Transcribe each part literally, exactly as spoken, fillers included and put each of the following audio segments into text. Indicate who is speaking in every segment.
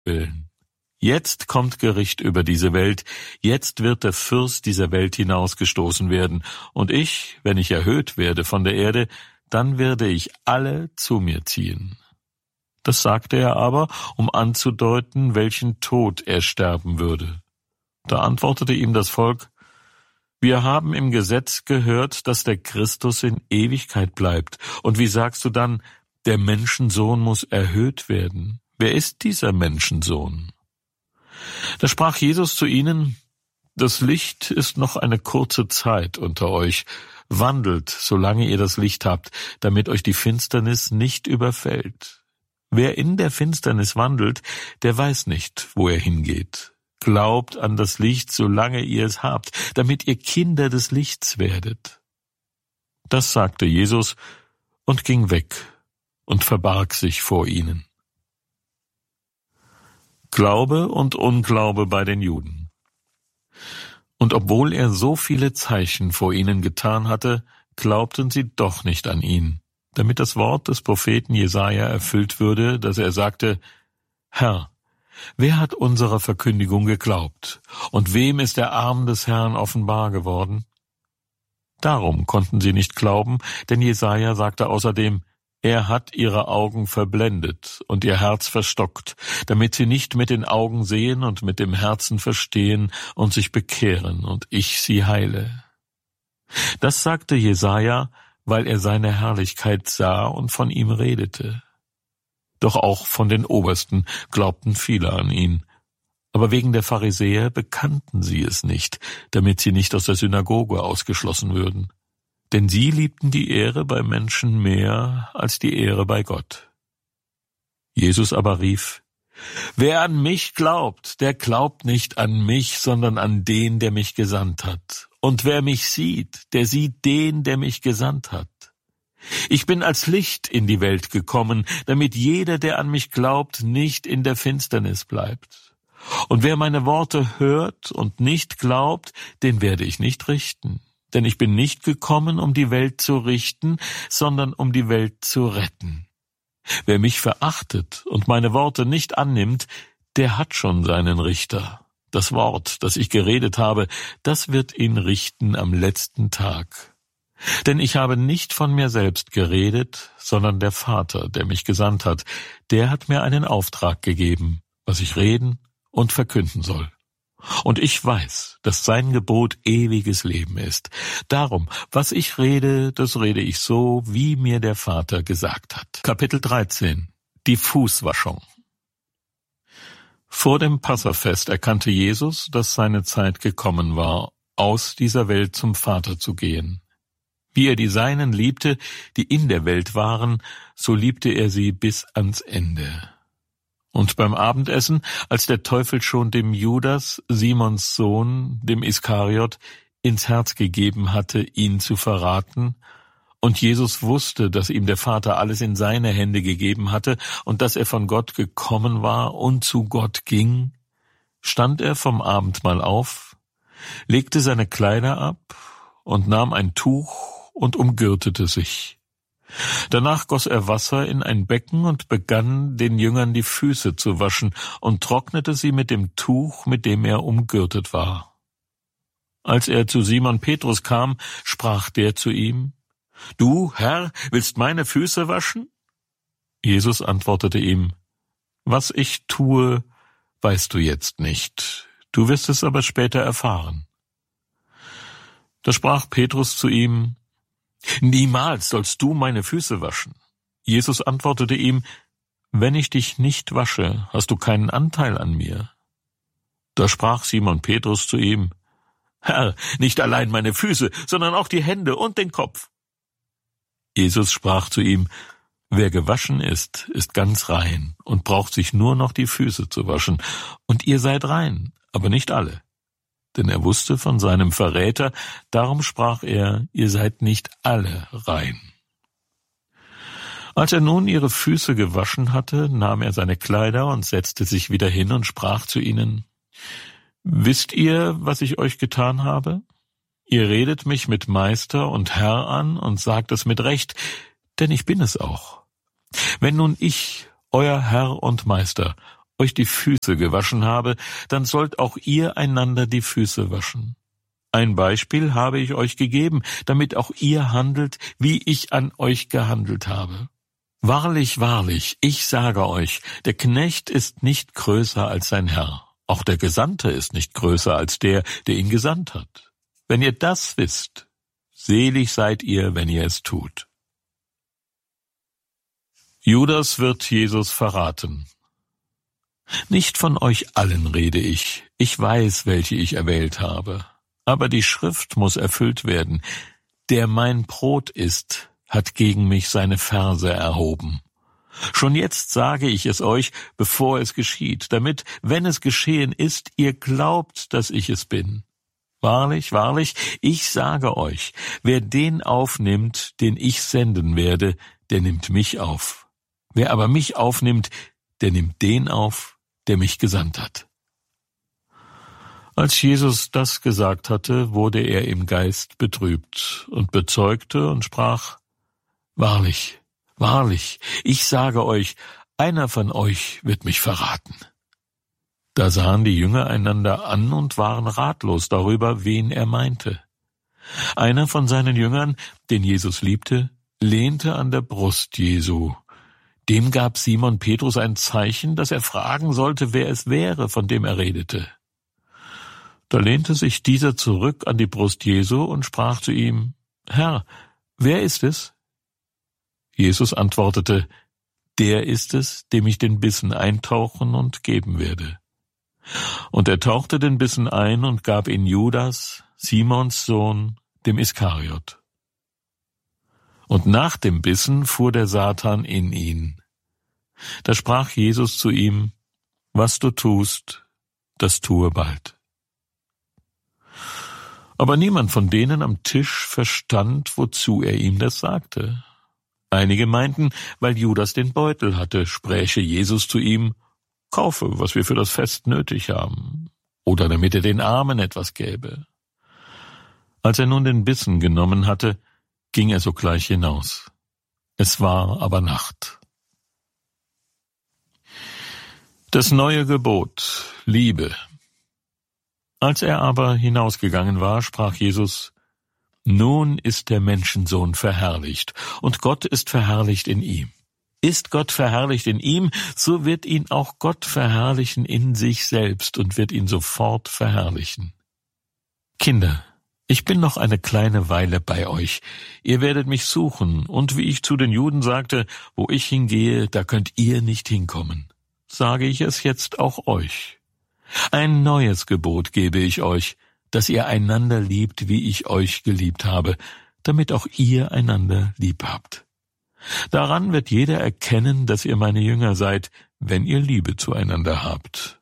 Speaker 1: willen. Jetzt kommt Gericht über diese Welt, jetzt wird der Fürst dieser Welt hinausgestoßen werden, und ich, wenn ich erhöht werde von der Erde, dann werde ich alle zu mir ziehen. Das sagte er aber, um anzudeuten, welchen Tod er sterben würde. Da antwortete ihm das Volk: Wir haben im Gesetz gehört, dass der Christus in Ewigkeit bleibt. Und wie sagst du dann, der Menschensohn muss erhöht werden? Wer ist dieser Menschensohn? Da sprach Jesus zu ihnen: Das Licht ist noch eine kurze Zeit unter euch. Wandelt, solange ihr das Licht habt, damit euch die Finsternis nicht überfällt. Wer in der Finsternis wandelt, der weiß nicht, wo er hingeht. Glaubt an das Licht, solange ihr es habt, damit ihr Kinder des Lichts werdet. Das sagte Jesus und ging weg und verbarg sich vor ihnen. Glaube und Unglaube bei den Juden. Und obwohl er so viele Zeichen vor ihnen getan hatte, glaubten sie doch nicht an ihn, damit das Wort des Propheten Jesaja erfüllt würde, dass er sagte: Herr, wer hat unserer Verkündigung geglaubt, und wem ist der Arm des Herrn offenbar geworden? Darum konnten sie nicht glauben, denn Jesaja sagte außerdem: Er hat ihre Augen verblendet und ihr Herz verstockt, damit sie nicht mit den Augen sehen und mit dem Herzen verstehen und sich bekehren und ich sie heile. Das sagte Jesaja, weil er seine Herrlichkeit sah und von ihm redete. Doch auch von den Obersten glaubten viele an ihn. Aber wegen der Pharisäer bekannten sie es nicht, damit sie nicht aus der Synagoge ausgeschlossen würden. Denn sie liebten die Ehre bei Menschen mehr als die Ehre bei Gott. Jesus aber rief: Wer an mich glaubt, der glaubt nicht an mich, sondern an den, der mich gesandt hat. Und wer mich sieht, der sieht den, der mich gesandt hat. Ich bin als Licht in die Welt gekommen, damit jeder, der an mich glaubt, nicht in der Finsternis bleibt. Und wer meine Worte hört und nicht glaubt, den werde ich nicht richten. Denn ich bin nicht gekommen, um die Welt zu richten, sondern um die Welt zu retten. Wer mich verachtet und meine Worte nicht annimmt, der hat schon seinen Richter. Das Wort, das ich geredet habe, das wird ihn richten am letzten Tag. Denn ich habe nicht von mir selbst geredet, sondern der Vater, der mich gesandt hat, der hat mir einen Auftrag gegeben, was ich reden und verkünden soll. Und ich weiß, dass sein Gebot ewiges Leben ist. Darum, was ich rede, das rede ich so, wie mir der Vater gesagt hat. Kapitel dreizehn. Die Fußwaschung. Vor dem Passafest erkannte Jesus, dass seine Zeit gekommen war, aus dieser Welt zum Vater zu gehen. Wie er die Seinen liebte, die in der Welt waren, so liebte er sie bis ans Ende. Und beim Abendessen, als der Teufel schon dem Judas, Simons Sohn, dem Iskariot, ins Herz gegeben hatte, ihn zu verraten, und Jesus wusste, dass ihm der Vater alles in seine Hände gegeben hatte und dass er von Gott gekommen war und zu Gott ging, stand er vom Abendmahl auf, legte seine Kleider ab und nahm ein Tuch und umgürtete sich. Danach goss er Wasser in ein Becken und begann, den Jüngern die Füße zu waschen und trocknete sie mit dem Tuch, mit dem er umgürtet war. Als er zu Simon Petrus kam, sprach der zu ihm: Du, Herr, willst meine Füße waschen? Jesus antwortete ihm: Was ich tue, weißt du jetzt nicht. Du wirst es aber später erfahren. Da sprach Petrus zu ihm: Niemals sollst du meine Füße waschen. Jesus antwortete ihm: Wenn ich dich nicht wasche, hast du keinen Anteil an mir. Da sprach Simon Petrus zu ihm: Herr, nicht allein meine Füße, sondern auch die Hände und den Kopf. Jesus sprach zu ihm: Wer gewaschen ist, ist ganz rein und braucht sich nur noch die Füße zu waschen. Und ihr seid rein, aber nicht alle. Denn er wusste von seinem Verräter, darum sprach er: Ihr seid nicht alle rein. Als er nun ihre Füße gewaschen hatte, nahm er seine Kleider und setzte sich wieder hin und sprach zu ihnen: Wisst ihr, was ich euch getan habe? Ihr redet mich mit Meister und Herr an und sagt es mit Recht, denn ich bin es auch. Wenn nun ich, euer Herr und Meister, euch die Füße gewaschen habe, dann sollt auch ihr einander die Füße waschen. Ein Beispiel habe ich euch gegeben, damit auch ihr handelt, wie ich an euch gehandelt habe. Wahrlich, wahrlich, ich sage euch, der Knecht ist nicht größer als sein Herr. Auch der Gesandte ist nicht größer als der, der ihn gesandt hat. Wenn ihr das wisst, selig seid ihr, wenn ihr es tut. Judas wird Jesus verraten. Nicht von euch allen rede ich, ich weiß, welche ich erwählt habe. Aber die Schrift muss erfüllt werden. Der mein Brot isst, hat gegen mich seine Ferse erhoben. Schon jetzt sage ich es euch, bevor es geschieht, damit, wenn es geschehen ist, ihr glaubt, dass ich es bin. Wahrlich, wahrlich, ich sage euch, wer den aufnimmt, den ich senden werde, der nimmt mich auf. Wer aber mich aufnimmt, der nimmt den auf, der mich gesandt hat. Als Jesus das gesagt hatte, wurde er im Geist betrübt und bezeugte und sprach: Wahrlich, wahrlich, ich sage euch, einer von euch wird mich verraten. Da sahen die Jünger einander an und waren ratlos darüber, wen er meinte. Einer von seinen Jüngern, den Jesus liebte, lehnte an der Brust Jesu. Dem gab Simon Petrus ein Zeichen, dass er fragen sollte, wer es wäre, von dem er redete. Da lehnte sich dieser zurück an die Brust Jesu und sprach zu ihm: Herr, wer ist es? Jesus antwortete: Der ist es, dem ich den Bissen eintauchen und geben werde. Und er tauchte den Bissen ein und gab ihn Judas, Simons Sohn, dem Iskariot. Und nach dem Bissen fuhr der Satan in ihn. Da sprach Jesus zu ihm: Was du tust, das tue bald. Aber niemand von denen am Tisch verstand, wozu er ihm das sagte. Einige meinten, weil Judas den Beutel hatte, spräche Jesus zu ihm: Kaufe, was wir für das Fest nötig haben, oder damit er den Armen etwas gäbe. Als er nun den Bissen genommen hatte, ging er sogleich hinaus. Es war aber Nacht. Das neue Gebot: Liebe. Als er aber hinausgegangen war, sprach Jesus: Nun ist der Menschensohn verherrlicht, und Gott ist verherrlicht in ihm. Ist Gott verherrlicht in ihm, so wird ihn auch Gott verherrlichen in sich selbst und wird ihn sofort verherrlichen. Kinder, ich bin noch eine kleine Weile bei euch. Ihr werdet mich suchen, und wie ich zu den Juden sagte, wo ich hingehe, da könnt ihr nicht hinkommen. Sage ich es jetzt auch euch. Ein neues Gebot gebe ich euch, dass ihr einander liebt, wie ich euch geliebt habe, damit auch ihr einander lieb habt. Daran wird jeder erkennen, dass ihr meine Jünger seid, wenn ihr Liebe zueinander habt.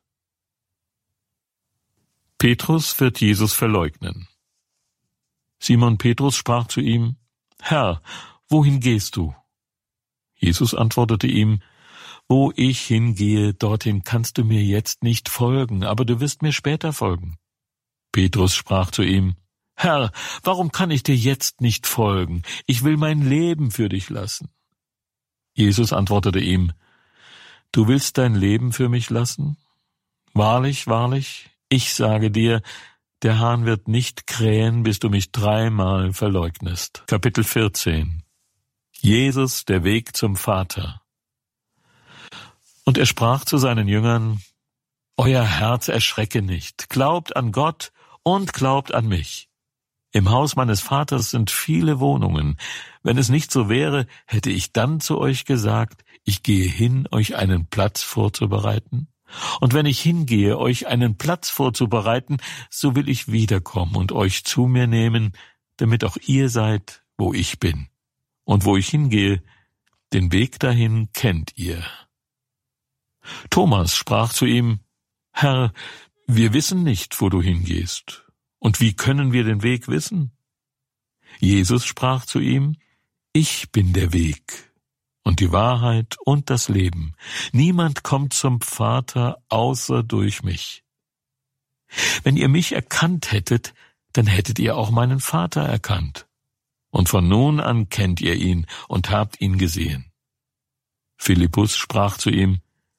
Speaker 1: Petrus wird Jesus verleugnen. Simon Petrus sprach zu ihm: Herr, wohin gehst du? Jesus antwortete ihm: Wo ich hingehe, dorthin kannst du mir jetzt nicht folgen, aber du wirst mir später folgen. Petrus sprach zu ihm: Herr, warum kann ich dir jetzt nicht folgen? Ich will mein Leben für dich lassen. Jesus antwortete ihm: Du willst dein Leben für mich lassen? Wahrlich, wahrlich, ich sage dir, der Hahn wird nicht krähen, bis du mich dreimal verleugnest. Kapitel vierzehn. Jesus, der Weg zum Vater. Und er sprach zu seinen Jüngern: Euer Herz erschrecke nicht, glaubt an Gott und glaubt an mich. Im Haus meines Vaters sind viele Wohnungen. Wenn es nicht so wäre, hätte ich dann zu euch gesagt, ich gehe hin, euch einen Platz vorzubereiten. Und wenn ich hingehe, euch einen Platz vorzubereiten, so will ich wiederkommen und euch zu mir nehmen, damit auch ihr seid, wo ich bin. Und wo ich hingehe, den Weg dahin kennt ihr. Thomas sprach zu ihm: Herr, wir wissen nicht, wo du hingehst. Und wie können wir den Weg wissen? Jesus sprach zu ihm: Ich bin der Weg und die Wahrheit und das Leben. Niemand kommt zum Vater außer durch mich. Wenn ihr mich erkannt hättet, dann hättet ihr auch meinen Vater erkannt. Und von nun an kennt ihr ihn und habt ihn gesehen. Philippus sprach zu ihm: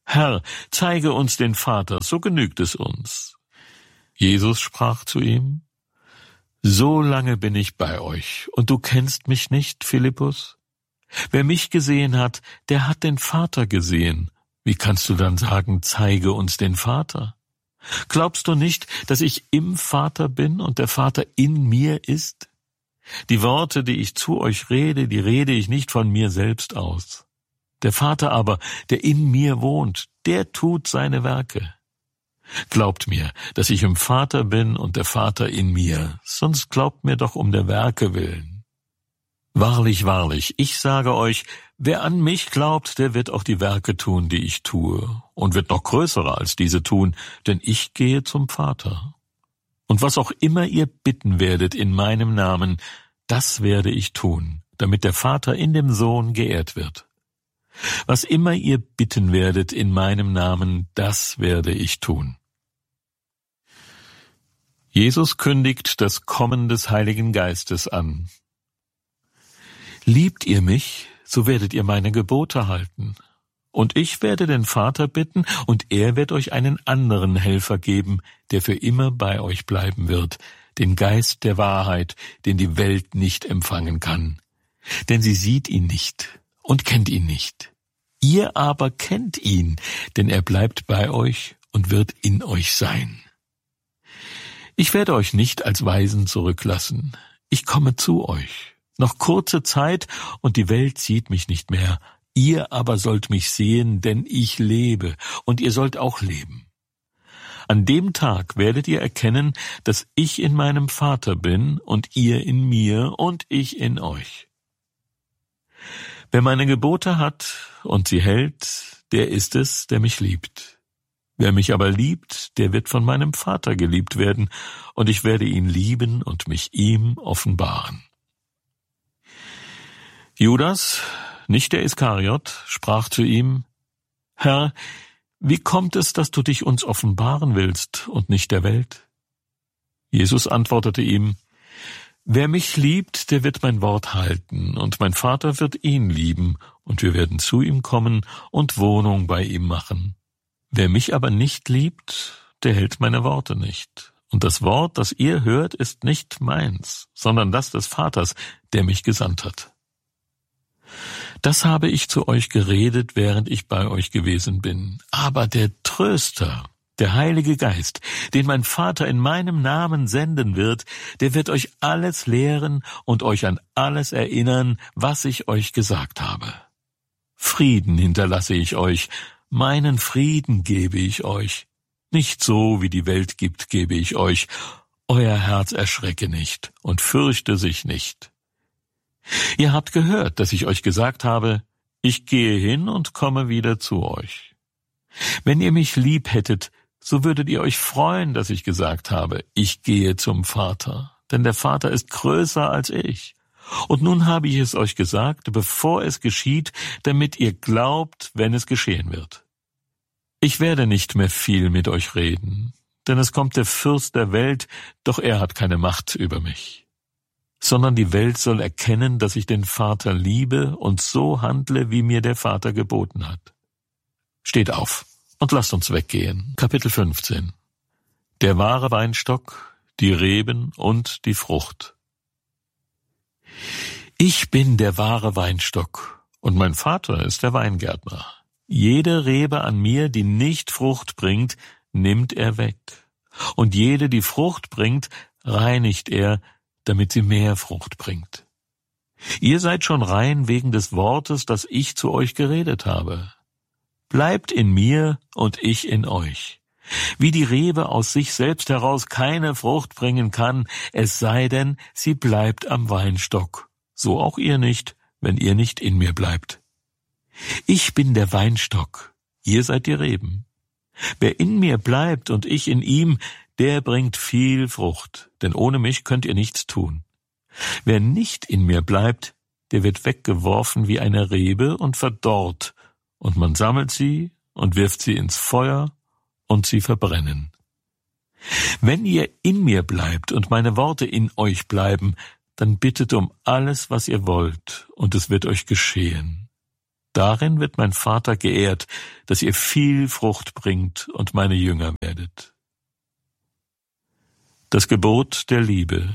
Speaker 1: Herr, zeige uns den Vater, so genügt es uns. Jesus sprach zu ihm: So lange bin ich bei euch, und du kennst mich nicht, Philippus? Wer mich gesehen hat, der hat den Vater gesehen. Wie kannst du dann sagen, zeige uns den Vater? Glaubst du nicht, dass ich im Vater bin und der Vater in mir ist? Die Worte, die ich zu euch rede, die rede ich nicht von mir selbst aus. Der Vater aber, der in mir wohnt, der tut seine Werke. Glaubt mir, dass ich im Vater bin und der Vater in mir, sonst glaubt mir doch um der Werke willen. Wahrlich, wahrlich, ich sage euch, wer an mich glaubt, der wird auch die Werke tun, die ich tue, und wird noch größere als diese tun, denn ich gehe zum Vater. Und was auch immer ihr bitten werdet in meinem Namen, das werde ich tun, damit der Vater in dem Sohn geehrt wird. Was immer ihr bitten werdet in meinem Namen, das werde ich tun. Jesus kündigt das Kommen des Heiligen Geistes an. Liebt ihr mich, so werdet ihr meine Gebote halten. Und ich werde den Vater bitten, und er wird euch einen anderen Helfer geben, der für immer bei euch bleiben wird, den Geist der Wahrheit, den die Welt nicht empfangen kann. Denn sie sieht ihn nicht und kennt ihn nicht. Ihr aber kennt ihn, denn er bleibt bei euch und wird in euch sein. Ich werde euch nicht als Waisen zurücklassen. Ich komme zu euch. Noch kurze Zeit, und die Welt sieht mich nicht mehr. Ihr aber sollt mich sehen, denn ich lebe, und ihr sollt auch leben. An dem Tag werdet ihr erkennen, dass ich in meinem Vater bin, und ihr in mir, und ich in euch. Wer meine Gebote hat und sie hält, der ist es, der mich liebt. Wer mich aber liebt, der wird von meinem Vater geliebt werden, und ich werde ihn lieben und mich ihm offenbaren. Judas, nicht der Iskariot, sprach zu ihm: Herr, wie kommt es, dass du dich uns offenbaren willst und nicht der Welt? Jesus antwortete ihm: Wer mich liebt, der wird mein Wort halten, und mein Vater wird ihn lieben, und wir werden zu ihm kommen und Wohnung bei ihm machen. Wer mich aber nicht liebt, der hält meine Worte nicht. Und das Wort, das ihr hört, ist nicht meins, sondern das des Vaters, der mich gesandt hat. Das habe ich zu euch geredet, während ich bei euch gewesen bin. Aber der Tröster, der Heilige Geist, den mein Vater in meinem Namen senden wird, der wird euch alles lehren und euch an alles erinnern, was ich euch gesagt habe. Frieden hinterlasse ich euch, meinen Frieden gebe ich euch. Nicht so, wie die Welt gibt, gebe ich euch. Euer Herz erschrecke nicht und fürchte sich nicht. Ihr habt gehört, dass ich euch gesagt habe, ich gehe hin und komme wieder zu euch. Wenn ihr mich lieb hättet, so würdet ihr euch freuen, dass ich gesagt habe, ich gehe zum Vater, denn der Vater ist größer als ich. Und nun habe ich es euch gesagt, bevor es geschieht, damit ihr glaubt, wenn es geschehen wird. Ich werde nicht mehr viel mit euch reden, denn es kommt der Fürst der Welt, doch er hat keine Macht über mich. Sondern die Welt soll erkennen, dass ich den Vater liebe und so handle, wie mir der Vater geboten hat. Steht auf und lasst uns weggehen. Kapitel fünfzehn. Der wahre Weinstock, die Reben und die Frucht. Ich bin der wahre Weinstock, und mein Vater ist der Weingärtner. Jede Rebe an mir, die nicht Frucht bringt, nimmt er weg. Und jede, die Frucht bringt, reinigt er, damit sie mehr Frucht bringt. Ihr seid schon rein wegen des Wortes, das ich zu euch geredet habe. Bleibt in mir und ich in euch. Wie die Rebe aus sich selbst heraus keine Frucht bringen kann, es sei denn, sie bleibt am Weinstock. So auch ihr nicht, wenn ihr nicht in mir bleibt. Ich bin der Weinstock, ihr seid die Reben. Wer in mir bleibt und ich in ihm, der bringt viel Frucht, denn ohne mich könnt ihr nichts tun. Wer nicht in mir bleibt, der wird weggeworfen wie eine Rebe und verdorrt, und man sammelt sie und wirft sie ins Feuer, und sie verbrennen. Wenn ihr in mir bleibt und meine Worte in euch bleiben, dann bittet um alles, was ihr wollt, und es wird euch geschehen. Darin wird mein Vater geehrt, dass ihr viel Frucht bringt und meine Jünger werdet. Das Gebot der Liebe.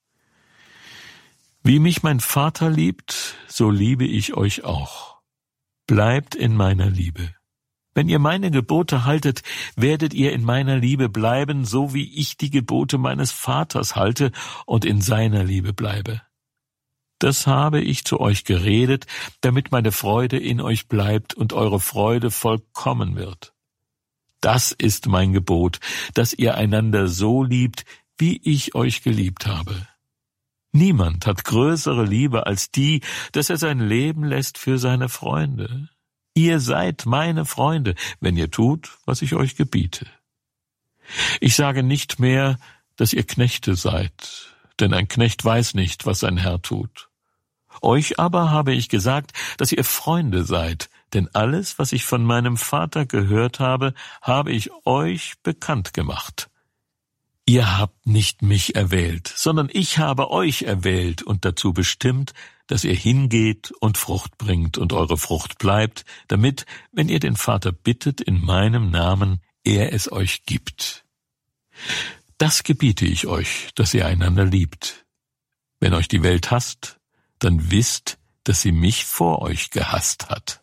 Speaker 1: Wie mich mein Vater liebt, so liebe ich euch auch. Bleibt in meiner Liebe. Wenn ihr meine Gebote haltet, werdet ihr in meiner Liebe bleiben, so wie ich die Gebote meines Vaters halte und in seiner Liebe bleibe. Das habe ich zu euch geredet, damit meine Freude in euch bleibt und eure Freude vollkommen wird. Das ist mein Gebot, dass ihr einander so liebt, wie ich euch geliebt habe. Niemand hat größere Liebe als die, dass er sein Leben lässt für seine Freunde. Ihr seid meine Freunde, wenn ihr tut, was ich euch gebiete. Ich sage nicht mehr, dass ihr Knechte seid, denn ein Knecht weiß nicht, was sein Herr tut. Euch aber habe ich gesagt, dass ihr Freunde seid, denn alles, was ich von meinem Vater gehört habe, habe ich euch bekannt gemacht. Ihr habt nicht mich erwählt, sondern ich habe euch erwählt und dazu bestimmt, dass ihr hingeht und Frucht bringt und eure Frucht bleibt, damit, wenn ihr den Vater bittet in meinem Namen, er es euch gibt. Das gebiete ich euch, dass ihr einander liebt. Wenn euch die Welt hasst, dann wisst, dass sie mich vor euch gehasst hat.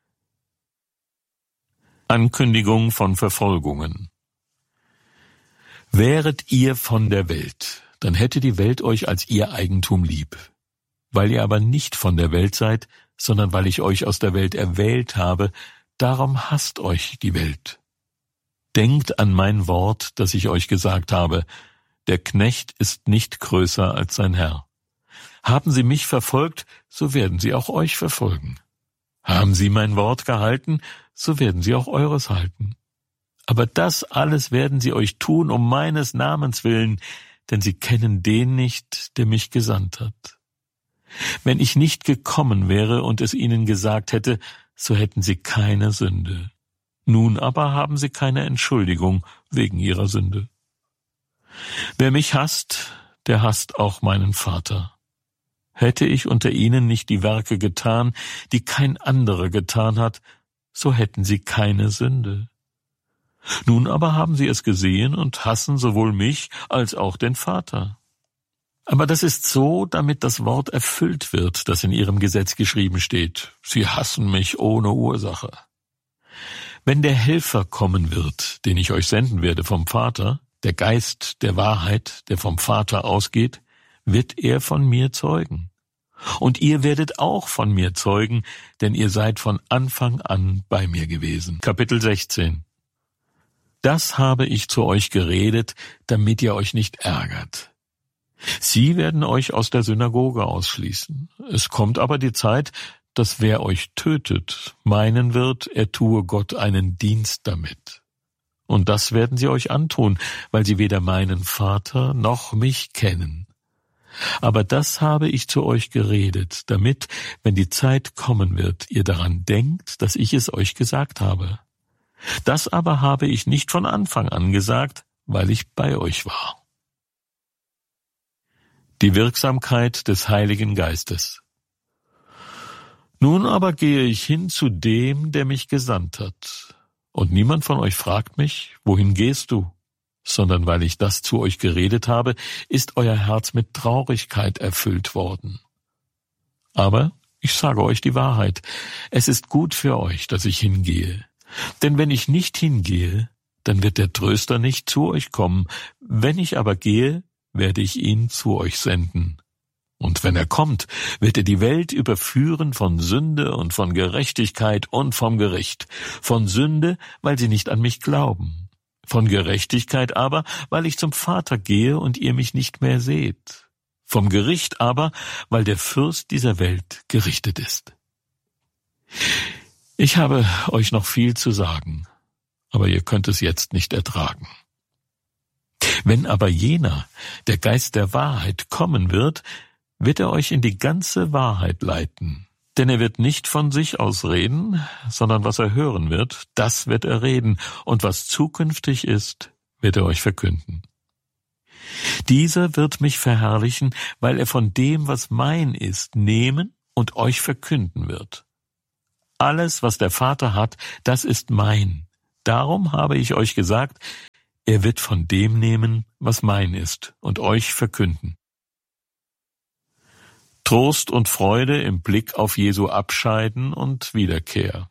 Speaker 1: Ankündigung von Verfolgungen. Wäret ihr von der Welt, dann hätte die Welt euch als ihr Eigentum lieb. Weil ihr aber nicht von der Welt seid, sondern weil ich euch aus der Welt erwählt habe, darum hasst euch die Welt. Denkt an mein Wort, das ich euch gesagt habe, der Knecht ist nicht größer als sein Herr. Haben sie mich verfolgt, so werden sie auch euch verfolgen. Haben sie mein Wort gehalten, so werden sie auch eures halten. Aber das alles werden sie euch tun, um meines Namens willen, denn sie kennen den nicht, der mich gesandt hat. Wenn ich nicht gekommen wäre und es ihnen gesagt hätte, so hätten sie keine Sünde. Nun aber haben sie keine Entschuldigung wegen ihrer Sünde. Wer mich hasst, der hasst auch meinen Vater. Hätte ich unter ihnen nicht die Werke getan, die kein anderer getan hat, so hätten sie keine Sünde. Nun aber haben sie es gesehen und hassen sowohl mich als auch den Vater. Aber das ist so, damit das Wort erfüllt wird, das in ihrem Gesetz geschrieben steht. Sie hassen mich ohne Ursache. Wenn der Helfer kommen wird, den ich euch senden werde vom Vater, der Geist der Wahrheit, der vom Vater ausgeht, wird er von mir zeugen. Und ihr werdet auch von mir zeugen, denn ihr seid von Anfang an bei mir gewesen. Kapitel sechzehn. Das habe ich zu euch geredet, damit ihr euch nicht ärgert. Sie werden euch aus der Synagoge ausschließen. Es kommt aber die Zeit, dass wer euch tötet, meinen wird, er tue Gott einen Dienst damit. Und das werden sie euch antun, weil sie weder meinen Vater noch mich kennen. Aber das habe ich zu euch geredet, damit, wenn die Zeit kommen wird, ihr daran denkt, dass ich es euch gesagt habe. Das aber habe ich nicht von Anfang an gesagt, weil ich bei euch war. Die Wirksamkeit des Heiligen Geistes. Nun aber gehe ich hin zu dem, der mich gesandt hat. Und niemand von euch fragt mich, wohin gehst du? Sondern weil ich das zu euch geredet habe, ist euer Herz mit Traurigkeit erfüllt worden. Aber ich sage euch die Wahrheit, es ist gut für euch, dass ich hingehe. Denn wenn ich nicht hingehe, dann wird der Tröster nicht zu euch kommen. Wenn ich aber gehe, werde ich ihn zu euch senden. Und wenn er kommt, wird er die Welt überführen von Sünde und von Gerechtigkeit und vom Gericht. Von Sünde, weil sie nicht an mich glauben. Von Gerechtigkeit aber, weil ich zum Vater gehe und ihr mich nicht mehr seht. Vom Gericht aber, weil der Fürst dieser Welt gerichtet ist. Ich habe euch noch viel zu sagen, aber ihr könnt es jetzt nicht ertragen. Wenn aber jener, der Geist der Wahrheit, kommen wird, wird er euch in die ganze Wahrheit leiten. Denn er wird nicht von sich aus reden, sondern was er hören wird, das wird er reden, und was zukünftig ist, wird er euch verkünden. Dieser wird mich verherrlichen, weil er von dem, was mein ist, nehmen und euch verkünden wird. Alles, was der Vater hat, das ist mein. Darum habe ich euch gesagt, er wird von dem nehmen, was mein ist, und euch verkünden. Trost und Freude im Blick auf Jesu Abscheiden und Wiederkehr.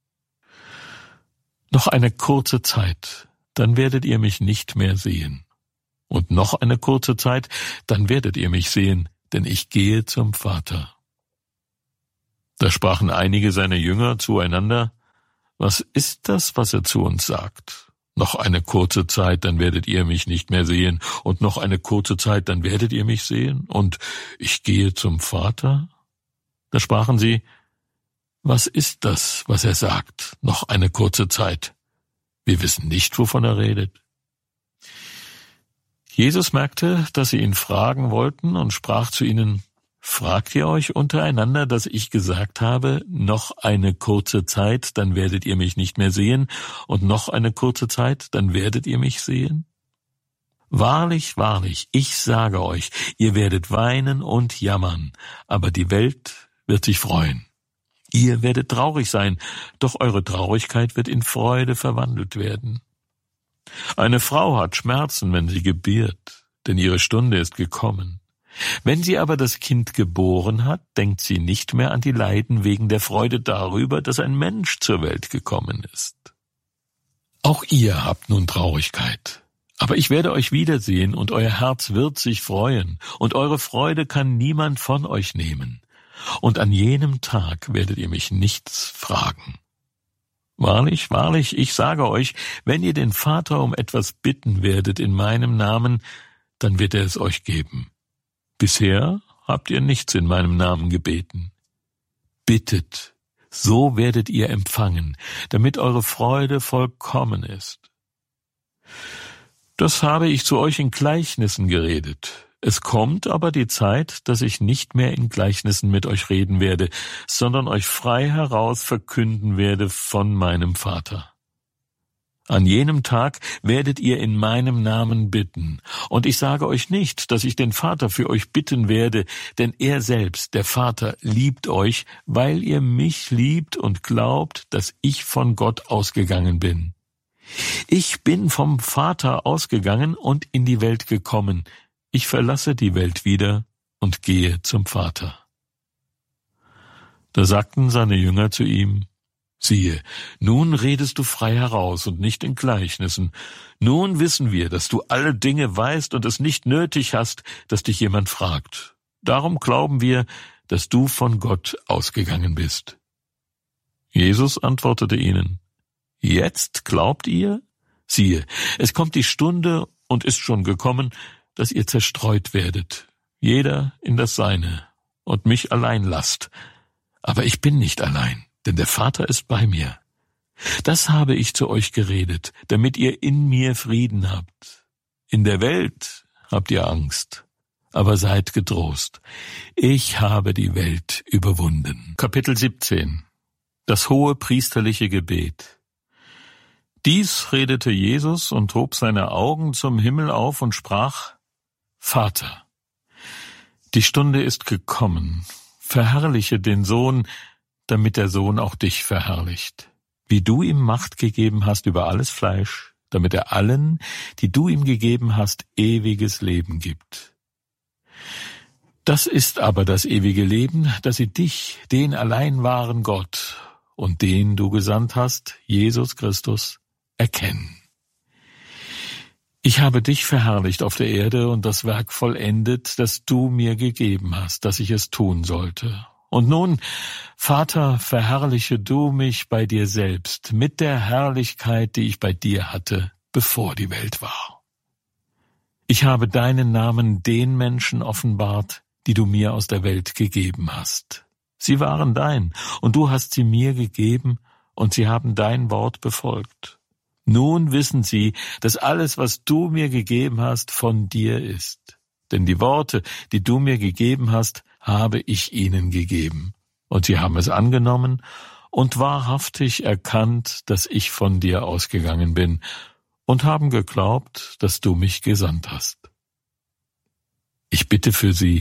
Speaker 1: Noch eine kurze Zeit, dann werdet ihr mich nicht mehr sehen. Und noch eine kurze Zeit, dann werdet ihr mich sehen, denn ich gehe zum Vater. Da sprachen einige seiner Jünger zueinander: Was ist das, was er zu uns sagt? Noch eine kurze Zeit, dann werdet ihr mich nicht mehr sehen, und noch eine kurze Zeit, dann werdet ihr mich sehen, und ich gehe zum Vater? Da sprachen sie: Was ist das, was er sagt? Noch eine kurze Zeit. Wir wissen nicht, wovon er redet. Jesus merkte, dass sie ihn fragen wollten, und sprach zu ihnen: Fragt ihr euch untereinander, dass ich gesagt habe, noch eine kurze Zeit, dann werdet ihr mich nicht mehr sehen, und noch eine kurze Zeit, dann werdet ihr mich sehen? Wahrlich, wahrlich, ich sage euch, ihr werdet weinen und jammern, aber die Welt wird sich freuen. Ihr werdet traurig sein, doch eure Traurigkeit wird in Freude verwandelt werden. Eine Frau hat Schmerzen, wenn sie gebiert, denn ihre Stunde ist gekommen. Wenn sie aber das Kind geboren hat, denkt sie nicht mehr an die Leiden wegen der Freude darüber, dass ein Mensch zur Welt gekommen ist. Auch ihr habt nun Traurigkeit, aber ich werde euch wiedersehen, und euer Herz wird sich freuen, und eure Freude kann niemand von euch nehmen. Und an jenem Tag werdet ihr mich nichts fragen. Wahrlich, wahrlich, ich sage euch, wenn ihr den Vater um etwas bitten werdet in meinem Namen, dann wird er es euch geben. Bisher habt ihr nichts in meinem Namen gebeten. Bittet, so werdet ihr empfangen, damit eure Freude vollkommen ist. Das habe ich zu euch in Gleichnissen geredet. Es kommt aber die Zeit, dass ich nicht mehr in Gleichnissen mit euch reden werde, sondern euch frei heraus verkünden werde von meinem Vater. An jenem Tag werdet ihr in meinem Namen bitten, und ich sage euch nicht, dass ich den Vater für euch bitten werde, denn er selbst, der Vater, liebt euch, weil ihr mich liebt und glaubt, dass ich von Gott ausgegangen bin. Ich bin vom Vater ausgegangen und in die Welt gekommen. Ich verlasse die Welt wieder und gehe zum Vater. Da sagten seine Jünger zu ihm: Siehe, nun redest du frei heraus und nicht in Gleichnissen. Nun wissen wir, dass du alle Dinge weißt und es nicht nötig hast, dass dich jemand fragt. Darum glauben wir, dass du von Gott ausgegangen bist. Jesus antwortete ihnen: Jetzt glaubt ihr? Siehe, es kommt die Stunde und ist schon gekommen, dass ihr zerstreut werdet, jeder in das Seine, und mich allein lasst. Aber ich bin nicht allein, denn der Vater ist bei mir. Das habe ich zu euch geredet, damit ihr in mir Frieden habt. In der Welt habt ihr Angst, aber seid getrost. Ich habe die Welt überwunden. Kapitel siebzehn. Das hohe priesterliche Gebet. Dies redete Jesus und hob seine Augen zum Himmel auf und sprach: Vater, die Stunde ist gekommen. Verherrliche den Sohn, damit der Sohn auch dich verherrlicht. Wie du ihm Macht gegeben hast über alles Fleisch, damit er allen, die du ihm gegeben hast, ewiges Leben gibt. Das ist aber das ewige Leben, dass sie dich, den allein wahren Gott und den du gesandt hast, Jesus Christus, erkennen. Ich habe dich verherrlicht auf der Erde und das Werk vollendet, das du mir gegeben hast, dass ich es tun sollte. Und nun, Vater, verherrliche du mich bei dir selbst mit der Herrlichkeit, die ich bei dir hatte, bevor die Welt war. Ich habe deinen Namen den Menschen offenbart, die du mir aus der Welt gegeben hast. Sie waren dein, und du hast sie mir gegeben, und sie haben dein Wort befolgt. Nun wissen sie, dass alles, was du mir gegeben hast, von dir ist. Denn die Worte, die du mir gegeben hast, habe ich ihnen gegeben. Und sie haben es angenommen und wahrhaftig erkannt, dass ich von dir ausgegangen bin, und haben geglaubt, dass du mich gesandt hast. Ich bitte für sie,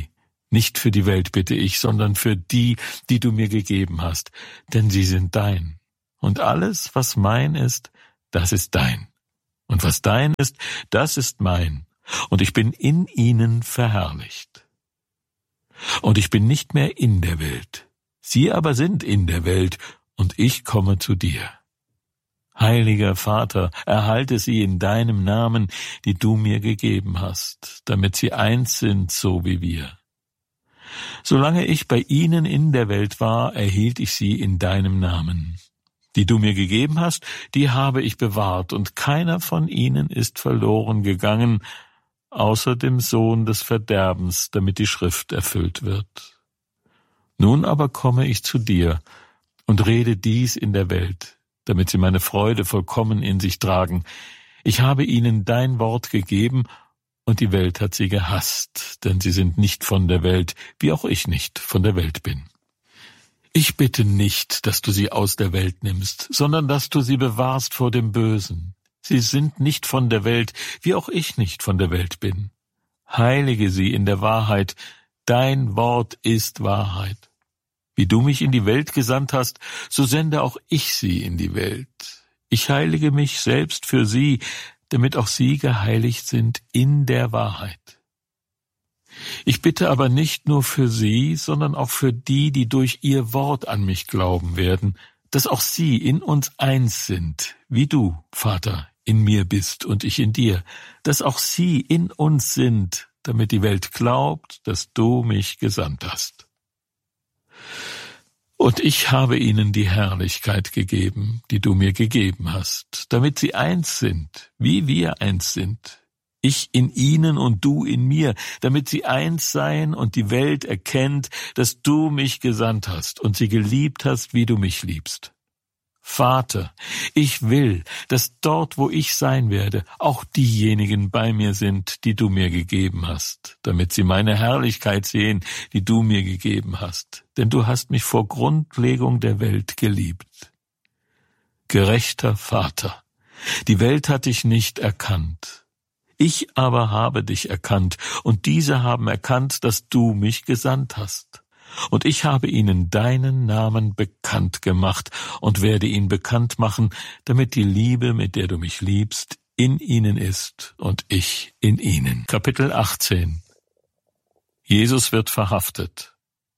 Speaker 1: Nicht für die Welt bitte ich, sondern für die, die du mir gegeben hast, denn sie sind dein. Und alles, was mein ist, das ist dein. Und was dein ist, das ist mein. Und ich bin in ihnen verherrlicht. Und ich bin nicht mehr in der Welt. Sie aber sind in der Welt, und ich komme zu dir. Heiliger Vater, erhalte sie in deinem Namen, die du mir gegeben hast, damit sie eins sind, so wie wir. Solange ich bei ihnen in der Welt war, erhielt ich sie in deinem Namen. Die du mir gegeben hast, die habe ich bewahrt, und keiner von ihnen ist verloren gegangen, außer dem Sohn des Verderbens, damit die Schrift erfüllt wird. Nun aber komme ich zu dir und rede dies in der Welt, damit sie meine Freude vollkommen in sich tragen. Ich habe ihnen dein Wort gegeben, und die Welt hat sie gehasst, denn sie sind nicht von der Welt, wie auch ich nicht von der Welt bin. Ich bitte nicht, dass du sie aus der Welt nimmst, sondern dass du sie bewahrst vor dem Bösen. Sie sind nicht von der Welt, wie auch ich nicht von der Welt bin. Heilige sie in der Wahrheit, dein Wort ist Wahrheit. Wie du mich in die Welt gesandt hast, so sende auch ich sie in die Welt. Ich heilige mich selbst für sie, damit auch sie geheiligt sind in der Wahrheit. Ich bitte aber nicht nur für sie, sondern auch für die, die durch ihr Wort an mich glauben werden, dass auch sie in uns eins sind, wie du, Vater, in mir bist und ich in dir, dass auch sie in uns sind, damit die Welt glaubt, dass du mich gesandt hast. Und ich habe ihnen die Herrlichkeit gegeben, die du mir gegeben hast, damit sie eins sind, wie wir eins sind. Ich in ihnen und du in mir, damit sie eins seien und die Welt erkennt, dass du mich gesandt hast und sie geliebt hast, wie du mich liebst. Vater, ich will, dass dort, wo ich sein werde, auch diejenigen bei mir sind, die du mir gegeben hast, damit sie meine Herrlichkeit sehen, die du mir gegeben hast. Denn du hast mich vor Grundlegung der Welt geliebt. Gerechter Vater, die Welt hat dich nicht erkannt. Ich aber habe dich erkannt, und diese haben erkannt, dass du mich gesandt hast. Und ich habe ihnen deinen Namen bekannt gemacht und werde ihn bekannt machen, damit die Liebe, mit der du mich liebst, in ihnen ist und ich in ihnen. Kapitel achtzehn. Jesus wird verhaftet.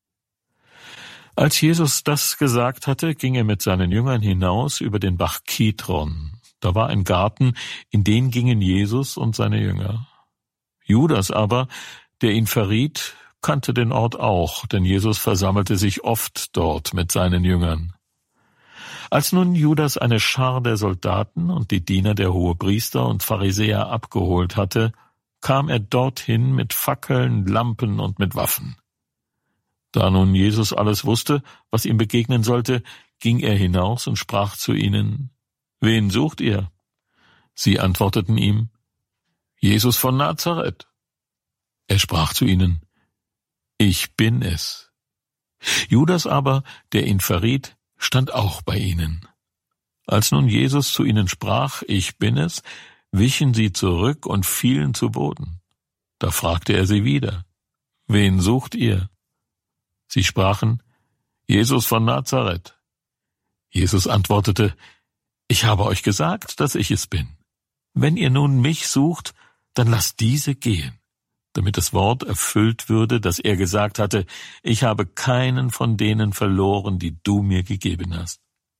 Speaker 1: Als Jesus das gesagt hatte, ging er mit seinen Jüngern hinaus über den Bach Kidron. Da war ein Garten, in den gingen Jesus und seine Jünger. Judas aber, der ihn verriet, kannte den Ort auch, denn Jesus versammelte sich oft dort mit seinen Jüngern. Als nun Judas eine Schar der Soldaten und die Diener der Hohepriester und Pharisäer abgeholt hatte, kam er dorthin mit Fackeln, Lampen und mit Waffen. Da nun Jesus alles wusste, was ihm begegnen sollte, ging er hinaus und sprach zu ihnen: »Wen sucht ihr?« Sie antworteten ihm: »Jesus von Nazareth.« Er sprach zu ihnen: »Ich bin es.« Judas aber, der ihn verriet, stand auch bei ihnen. Als nun Jesus zu ihnen sprach: »Ich bin es«, wichen sie zurück und fielen zu Boden. Da fragte er sie wieder: »Wen sucht ihr?« Sie sprachen: »Jesus von Nazareth.« Jesus antwortete: »Ich habe euch gesagt, dass ich es bin. Wenn ihr nun mich sucht, dann lasst diese gehen.« Damit das Wort erfüllt würde, das er gesagt hatte: »Ich habe keinen von denen verloren, die du mir gegeben hast.«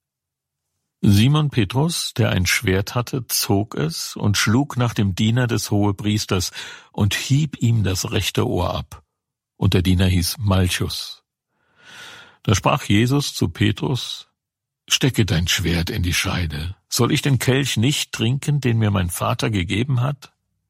Speaker 1: Simon Petrus, der ein Schwert hatte, zog es und schlug nach dem Diener des Hohepriesters und hieb ihm das rechte Ohr ab. Und der Diener hieß Malchus. Da sprach Jesus zu Petrus: »Stecke dein Schwert in die Scheide. Soll ich den Kelch nicht trinken, den mir mein Vater gegeben hat?«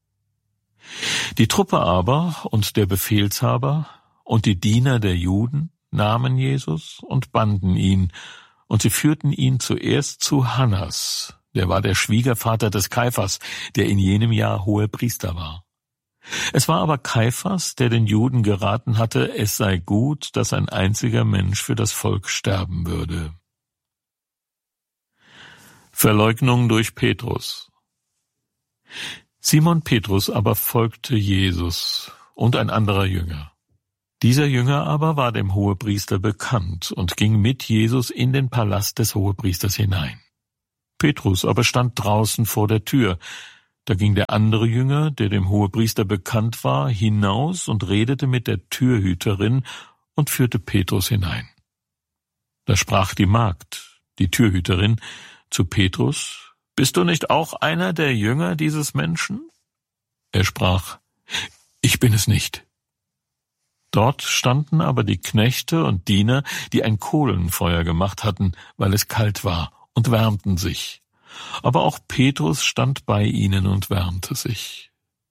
Speaker 1: Die Truppe aber und der Befehlshaber und die Diener der Juden nahmen Jesus und banden ihn, und sie führten ihn zuerst zu Hannas, der war der Schwiegervater des Kaiphas, der in jenem Jahr Hohepriester war. Es war aber Kaiphas, der den Juden geraten hatte, es sei gut, dass ein einziger Mensch für das Volk sterben würde. Verleugnung durch Petrus. Simon Petrus aber folgte Jesus und ein anderer Jünger. Dieser Jünger aber war dem Hohepriester bekannt und ging mit Jesus in den Palast des Hohepriesters hinein. Petrus aber stand draußen vor der Tür. Da ging der andere Jünger, der dem Hohepriester bekannt war, hinaus und redete mit der Türhüterin und führte Petrus hinein. Da sprach die Magd, die Türhüterin, zu Petrus: »Bist du nicht auch einer der Jünger dieses Menschen?« Er sprach: »Ich bin es nicht.« Dort standen aber die Knechte und Diener, die ein Kohlenfeuer gemacht hatten, weil es kalt war, und wärmten sich. Aber auch Petrus stand bei ihnen und wärmte sich.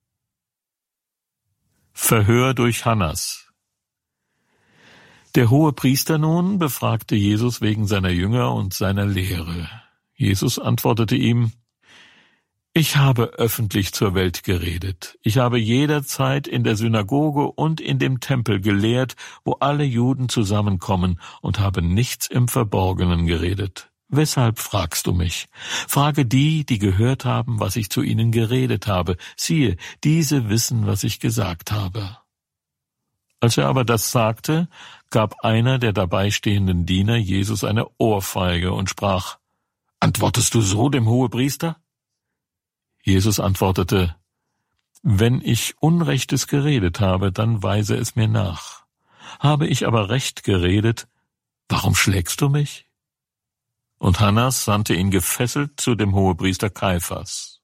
Speaker 1: Verhör durch Hannas. Der Hohepriester nun befragte Jesus wegen seiner Jünger und seiner Lehre. Jesus antwortete ihm: Ich habe öffentlich zur Welt geredet. Ich habe jederzeit in der Synagoge und in dem Tempel gelehrt, wo alle Juden zusammenkommen, und habe nichts im Verborgenen geredet. Weshalb fragst du mich? Frage die, die gehört haben, was ich zu ihnen geredet habe. Siehe, diese wissen, was ich gesagt habe. Als er aber das sagte, gab einer der dabeistehenden Diener Jesus eine Ohrfeige und sprach: Antwortest du so dem Hohepriester? Jesus antwortete: Wenn ich Unrechtes geredet habe, dann weise es mir nach. Habe ich aber Recht geredet, warum schlägst du mich? Und Hannas sandte ihn gefesselt zu dem Hohepriester Kaiphas.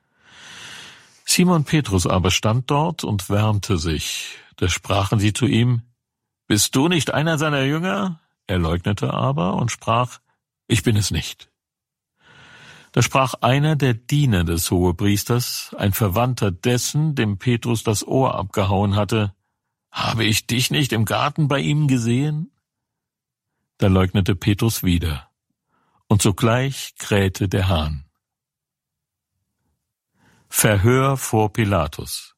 Speaker 1: Simon Petrus aber stand dort und wärmte sich. Da sprachen sie zu ihm: Bist du nicht einer seiner Jünger? Er leugnete aber und sprach: Ich bin es nicht. Da sprach einer der Diener des Hohepriesters, ein Verwandter dessen, dem Petrus das Ohr abgehauen hatte: Habe ich dich nicht im Garten bei ihm gesehen? Da leugnete Petrus wieder. Und sogleich krähte der Hahn. Verhör vor Pilatus.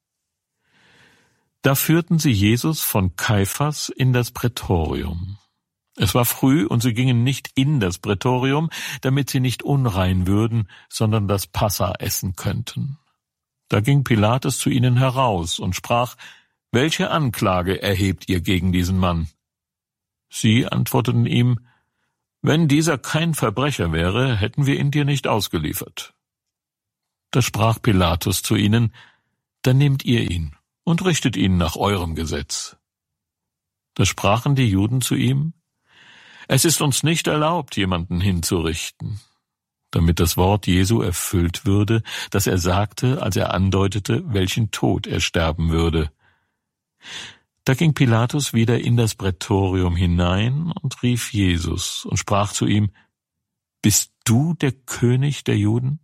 Speaker 1: Da führten sie Jesus von Kaiphas in das Prätorium. Es war früh, und sie gingen nicht in das Prätorium, damit sie nicht unrein würden, sondern das Passa essen könnten. Da ging Pilatus zu ihnen heraus und sprach: Welche Anklage erhebt ihr gegen diesen Mann? Sie antworteten ihm: Wenn dieser kein Verbrecher wäre, hätten wir ihn dir nicht ausgeliefert. Da sprach Pilatus zu ihnen: Dann nehmt ihr ihn und richtet ihn nach eurem Gesetz. Da sprachen die Juden zu ihm: Es ist uns nicht erlaubt, jemanden hinzurichten. Damit das Wort Jesu erfüllt würde, das er sagte, als er andeutete, welchen Tod er sterben würde. Da ging Pilatus wieder in das Prätorium hinein und rief Jesus und sprach zu ihm: Bist du der König der Juden?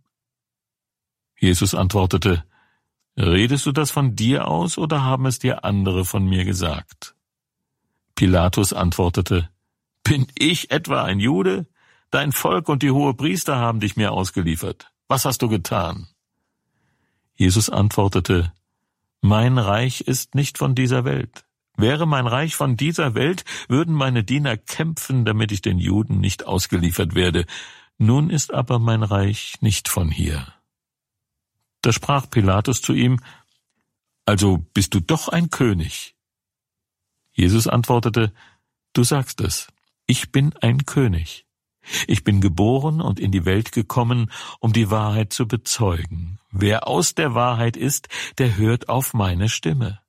Speaker 1: Jesus antwortete: Redest du das von dir aus, oder haben es dir andere von mir gesagt? Pilatus antwortete: Bin ich etwa ein Jude? Dein Volk und die Hohepriester haben dich mir ausgeliefert. Was hast du getan? Jesus antwortete: Mein Reich ist nicht von dieser Welt. Wäre mein Reich von dieser Welt, würden meine Diener kämpfen, damit ich den Juden nicht ausgeliefert werde. Nun ist aber mein Reich nicht von hier. Da sprach Pilatus zu ihm: Also bist du doch ein König? Jesus antwortete: Du sagst es, ich bin ein König. Ich bin geboren und in die Welt gekommen, um die Wahrheit zu bezeugen. Wer aus der Wahrheit ist, der hört auf meine Stimme.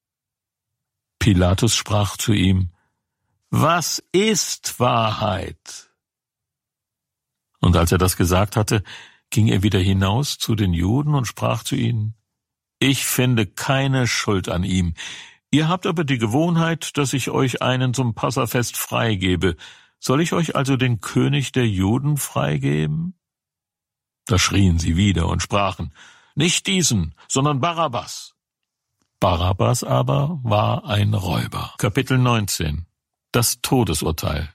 Speaker 1: Pilatus sprach zu ihm: Was ist Wahrheit? Und als er das gesagt hatte, ging er wieder hinaus zu den Juden und sprach zu ihnen: Ich finde keine Schuld an ihm. Ihr habt aber die Gewohnheit, dass ich euch einen zum Passafest freigebe. Soll ich euch also den König der Juden freigeben? Da schrien sie wieder und sprachen: Nicht diesen, sondern Barabbas. Barabbas aber war ein Räuber. Kapitel neunzehn. Das Todesurteil.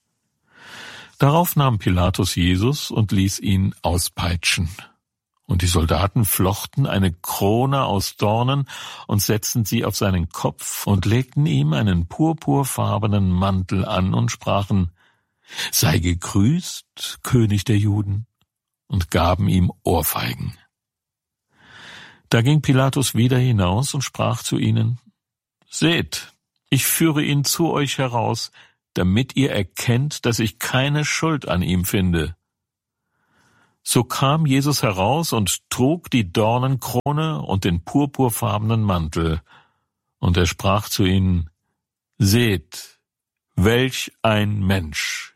Speaker 1: Darauf nahm Pilatus Jesus und ließ ihn auspeitschen. Und die Soldaten flochten eine Krone aus Dornen und setzten sie auf seinen Kopf und legten ihm einen purpurfarbenen Mantel an und sprachen: Sei gegrüßt, König der Juden, und gaben ihm Ohrfeigen. Da ging Pilatus wieder hinaus und sprach zu ihnen: Seht, Ich führe ihn zu euch heraus, damit ihr erkennt, dass ich keine Schuld an ihm finde. So kam Jesus heraus und trug die Dornenkrone und den purpurfarbenen Mantel. Und er sprach zu ihnen: Seht, welch ein Mensch!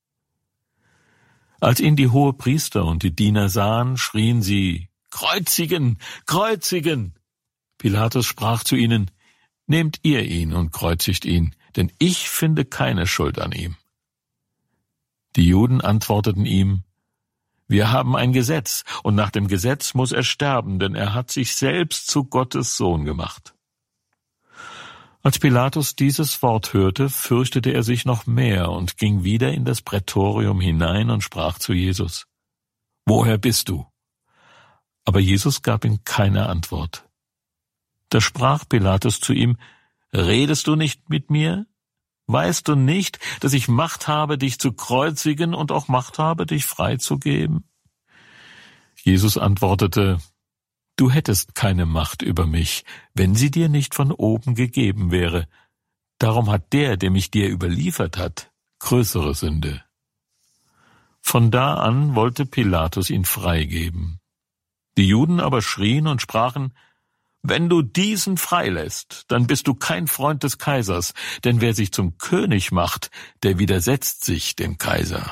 Speaker 1: Als ihn die Hohepriester und die Diener sahen, schrien sie: Kreuzigen! Kreuzigen! Pilatus sprach zu ihnen: Nehmt ihr ihn und kreuzigt ihn, denn ich finde keine Schuld an ihm. Die Juden antworteten ihm: Wir haben ein Gesetz, und nach dem Gesetz muss er sterben, denn er hat sich selbst zu Gottes Sohn gemacht. Als Pilatus dieses Wort hörte, fürchtete er sich noch mehr und ging wieder in das Prätorium hinein und sprach zu Jesus: Woher bist du? Aber Jesus gab ihm keine Antwort. Da sprach Pilatus zu ihm: Redest du nicht mit mir? Weißt du nicht, dass ich Macht habe, dich zu kreuzigen und auch Macht habe, dich freizugeben? Jesus antwortete: Du hättest keine Macht über mich, wenn sie dir nicht von oben gegeben wäre. Darum hat der, der mich dir überliefert hat, größere Sünde. Von da an wollte Pilatus ihn freigeben. Die Juden aber schrien und sprachen: Wenn du diesen freilässt, dann bist du kein Freund des Kaisers, denn wer sich zum König macht, der widersetzt sich dem Kaiser.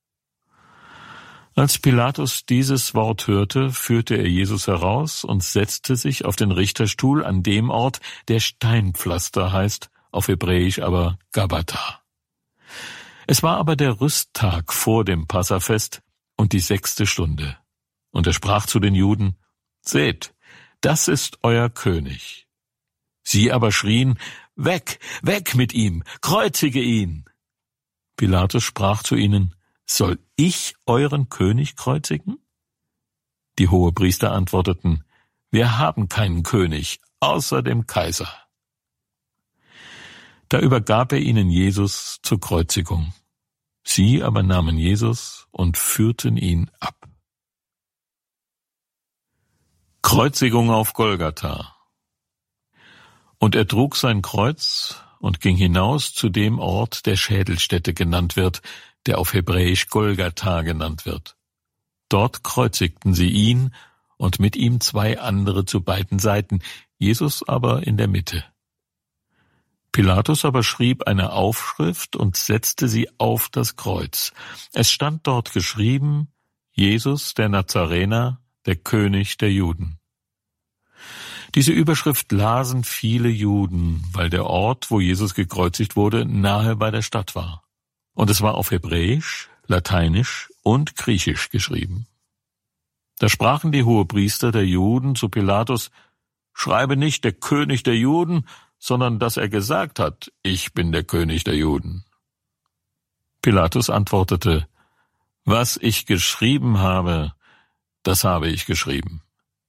Speaker 1: Als Pilatus dieses Wort hörte, führte er Jesus heraus und setzte sich auf den Richterstuhl an dem Ort, der Steinpflaster heißt, auf Hebräisch aber Gabbatha. Es war aber der Rüsttag vor dem Passafest und die sechste Stunde. Und er sprach zu den Juden: Seht, das ist euer König. Sie aber schrien: Weg, weg mit ihm, kreuzige ihn! Pilatus sprach zu ihnen: Soll ich euren König kreuzigen? Die Hohepriester antworteten: Wir haben keinen König, außer dem Kaiser. Da übergab er ihnen Jesus zur Kreuzigung. Sie aber nahmen Jesus und führten ihn ab. Kreuzigung auf Golgatha. Und er trug sein Kreuz und ging hinaus zu dem Ort, der Schädelstätte genannt wird, der auf Hebräisch Golgatha genannt wird. Dort kreuzigten sie ihn und mit ihm zwei andere zu beiden Seiten, Jesus aber in der Mitte. Pilatus aber schrieb eine Aufschrift und setzte sie auf das Kreuz. Es stand dort geschrieben: Jesus der Nazarener, der König der Juden. Diese Überschrift lasen viele Juden, weil der Ort, wo Jesus gekreuzigt wurde, nahe bei der Stadt war. Und es war auf Hebräisch, Lateinisch und Griechisch geschrieben. Da sprachen die Hohepriester der Juden zu Pilatus: Schreibe nicht der König der Juden, sondern dass er gesagt hat: Ich bin der König der Juden. Pilatus antwortete: Was ich geschrieben habe, das habe ich geschrieben.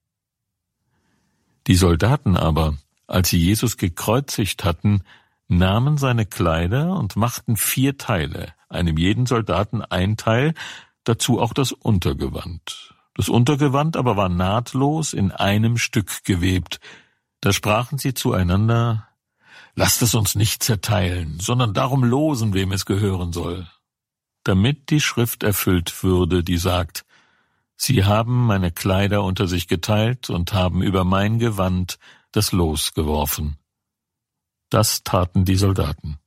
Speaker 1: Die Soldaten aber, als sie Jesus gekreuzigt hatten, nahmen seine Kleider und machten vier Teile, einem jeden Soldaten ein Teil, dazu auch das Untergewand. Das Untergewand aber war nahtlos in einem Stück gewebt. Da sprachen sie zueinander: Lasst es uns nicht zerteilen, sondern darum losen, wem es gehören soll. Damit die Schrift erfüllt würde, die sagt: Sie haben meine Kleider unter sich geteilt und haben über mein Gewand das Los geworfen. Das taten die Soldaten.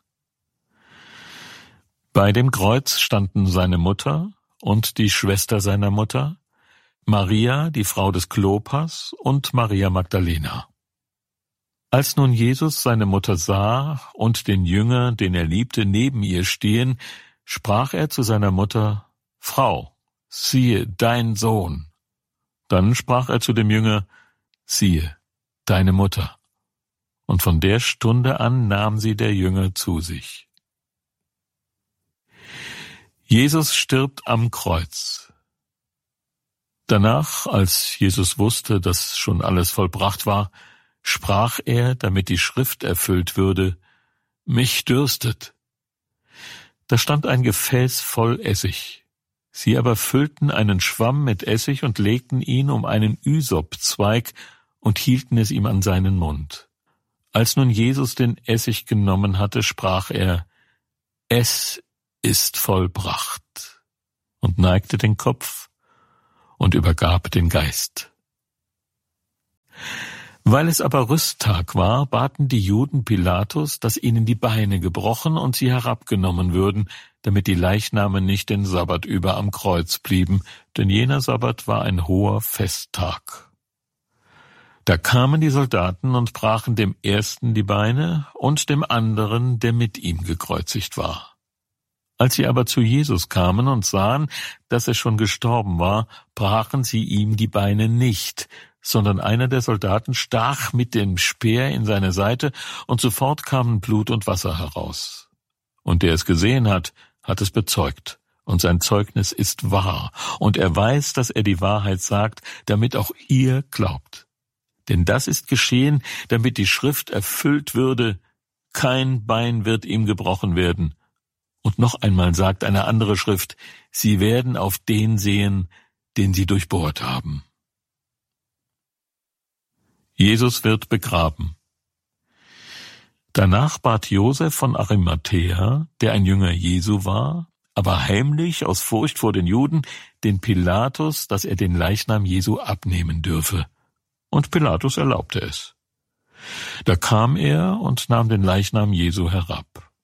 Speaker 1: Bei dem Kreuz standen seine Mutter und die Schwester seiner Mutter, Maria, die Frau des Klopas, und Maria Magdalena. Als nun Jesus seine Mutter sah und den Jünger, den er liebte, neben ihr stehen, sprach er zu seiner Mutter: Frau, siehe, dein Sohn. Dann sprach er zu dem Jünger: Siehe, deine Mutter. Und von der Stunde an nahm sie der Jünger zu sich. Jesus stirbt am Kreuz. Danach, als Jesus wusste, dass schon alles vollbracht war, sprach er, damit die Schrift erfüllt würde: Mich dürstet. Da stand ein Gefäß voll Essig. Sie aber füllten einen Schwamm mit Essig und legten ihn um einen Ysopzweig und hielten es ihm an seinen Mund. Als nun Jesus den Essig genommen hatte, sprach er: Es ist vollbracht, und neigte den Kopf und übergab den Geist. Weil es aber Rüsttag war, baten die Juden Pilatus, dass ihnen die Beine gebrochen und sie herabgenommen würden, damit die Leichname nicht den Sabbat über am Kreuz blieben, denn jener Sabbat war ein hoher Festtag. Da kamen die Soldaten und brachen dem ersten die Beine und dem anderen, der mit ihm gekreuzigt war. Als sie aber zu Jesus kamen und sahen, dass er schon gestorben war, brachen sie ihm die Beine nicht, sondern einer der Soldaten stach mit dem Speer in seine Seite, und sofort kamen Blut und Wasser heraus. Und der es gesehen hat, hat es bezeugt, und sein Zeugnis ist wahr, und er weiß, dass er die Wahrheit sagt, damit auch ihr glaubt. Denn das ist geschehen, damit die Schrift erfüllt würde: Kein Bein wird ihm gebrochen werden. Und noch einmal sagt eine andere Schrift: Sie werden auf den sehen, den sie durchbohrt haben. Jesus wird begraben. Danach bat Josef von Arimathäa, der ein Jünger Jesu war, aber heimlich aus Furcht vor den Juden, den Pilatus, dass er den Leichnam Jesu abnehmen dürfe. Und Pilatus erlaubte es. Da kam er und nahm den Leichnam Jesu herab.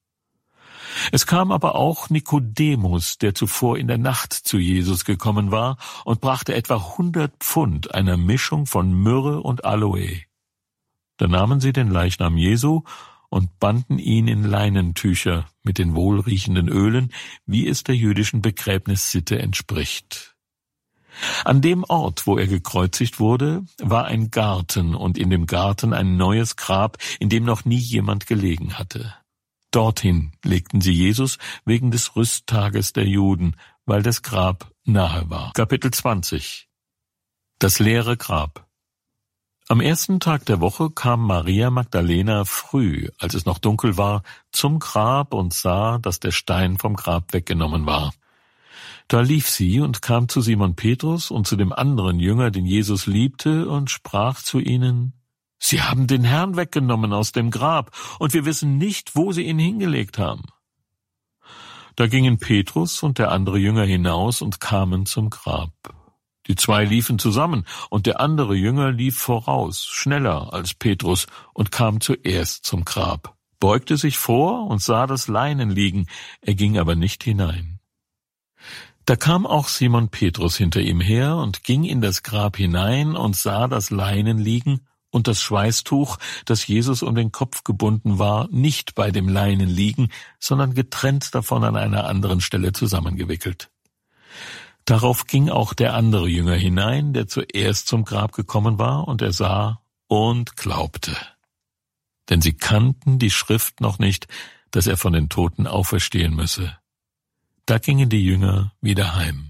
Speaker 1: Es kam aber auch Nikodemus, der zuvor in der Nacht zu Jesus gekommen war, und brachte etwa hundert Pfund einer Mischung von Myrrhe und Aloe. Da nahmen sie den Leichnam Jesu und banden ihn in Leinentücher mit den wohlriechenden Ölen, wie es der jüdischen Begräbnissitte entspricht. An dem Ort, wo er gekreuzigt wurde, war ein Garten, und in dem Garten ein neues Grab, in dem noch nie jemand gelegen hatte. Dorthin legten sie Jesus wegen des Rüsttages der Juden, weil das Grab nahe war. Kapitel zwanzig. Das leere Grab. Am ersten Tag der Woche kam Maria Magdalena früh, als es noch dunkel war, zum Grab und sah, dass der Stein vom Grab weggenommen war. Da lief sie und kam zu Simon Petrus und zu dem anderen Jünger, den Jesus liebte, und sprach zu ihnen: Sie haben den Herrn weggenommen aus dem Grab, und wir wissen nicht, wo sie ihn hingelegt haben. Da gingen Petrus und der andere Jünger hinaus und kamen zum Grab. Die zwei liefen zusammen, und der andere Jünger lief voraus, schneller als Petrus, und kam zuerst zum Grab, beugte sich vor und sah das Leinen liegen, er ging aber nicht hinein. Da kam auch Simon Petrus hinter ihm her und ging in das Grab hinein und sah das Leinen liegen und das Schweißtuch, das Jesus um den Kopf gebunden war, nicht bei dem Leinen liegen, sondern getrennt davon an einer anderen Stelle zusammengewickelt. Darauf ging auch der andere Jünger hinein, der zuerst zum Grab gekommen war, und er sah und glaubte. Denn sie kannten die Schrift noch nicht, dass er von den Toten auferstehen müsse. Da gingen die Jünger wieder heim.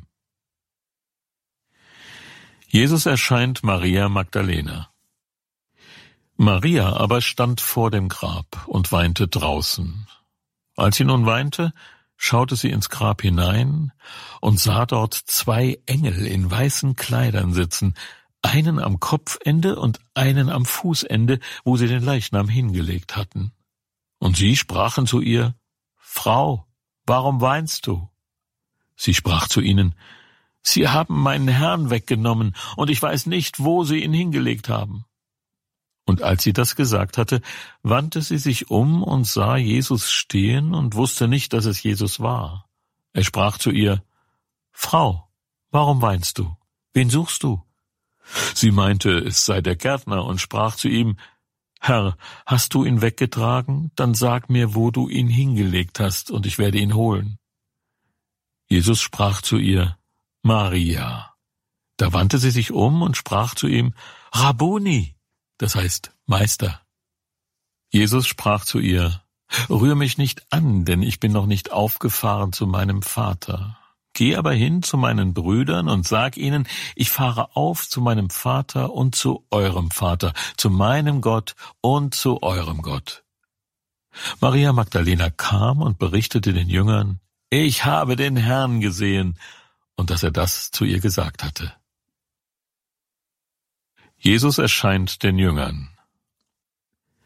Speaker 1: Jesus erscheint Maria Magdalena. Maria aber stand vor dem Grab und weinte draußen. Als sie nun weinte, schaute sie ins Grab hinein und sah dort zwei Engel in weißen Kleidern sitzen, einen am Kopfende und einen am Fußende, wo sie den Leichnam hingelegt hatten. Und sie sprachen zu ihr: Frau, warum weinst du? Sie sprach zu ihnen: Sie haben meinen Herrn weggenommen, und ich weiß nicht, wo sie ihn hingelegt haben. Und als sie das gesagt hatte, wandte sie sich um und sah Jesus stehen und wusste nicht, dass es Jesus war. Er sprach zu ihr: Frau, warum weinst du? Wen suchst du? Sie meinte, es sei der Gärtner, und sprach zu ihm: Herr, hast du ihn weggetragen? Dann sag mir, wo du ihn hingelegt hast, und ich werde ihn holen. Jesus sprach zu ihr: Maria. Da wandte sie sich um und sprach zu ihm: Rabbuni, das heißt Meister. Jesus sprach zu ihr: Rühr mich nicht an, denn ich bin noch nicht aufgefahren zu meinem Vater. Geh aber hin zu meinen Brüdern und sag ihnen, ich fahre auf zu meinem Vater und zu eurem Vater, zu meinem Gott und zu eurem Gott. Maria Magdalena kam und berichtete den Jüngern: Ich habe den Herrn gesehen, und dass er das zu ihr gesagt hatte. Jesus erscheint den Jüngern.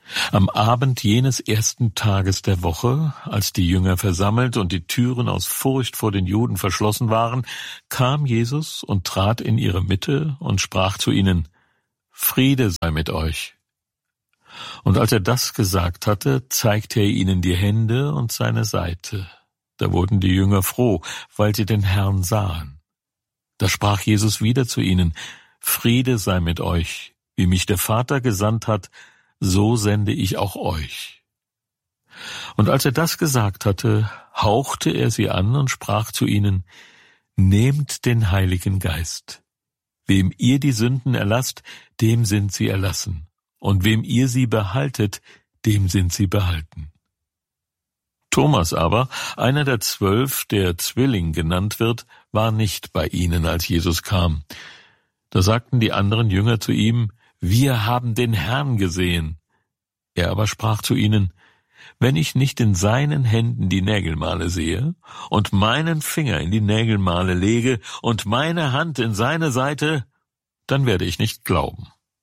Speaker 1: Am Abend jenes ersten Tages der Woche, als die Jünger versammelt und die Türen aus Furcht vor den Juden verschlossen waren, kam Jesus und trat in ihre Mitte und sprach zu ihnen: Friede sei mit euch. Und als er das gesagt hatte, zeigte er ihnen die Hände und seine Seite. Da wurden die Jünger froh, weil sie den Herrn sahen. Da sprach Jesus wieder zu ihnen: Friede sei mit euch. Wie mich der Vater gesandt hat, so sende ich auch euch. Und als er das gesagt hatte, hauchte er sie an und sprach zu ihnen: Nehmt den Heiligen Geist. Wem ihr die Sünden erlasst, dem sind sie erlassen. Und wem ihr sie behaltet, dem sind sie behalten. Thomas aber, einer der zwölf, der Zwilling genannt wird, war nicht bei ihnen, als Jesus kam. Da sagten die anderen Jünger zu ihm: Wir haben den Herrn gesehen. Er aber sprach zu ihnen: Wenn ich nicht in seinen Händen die Nägelmale sehe und meinen Finger in die Nägelmale lege und meine Hand in seine Seite, dann werde ich nicht glauben.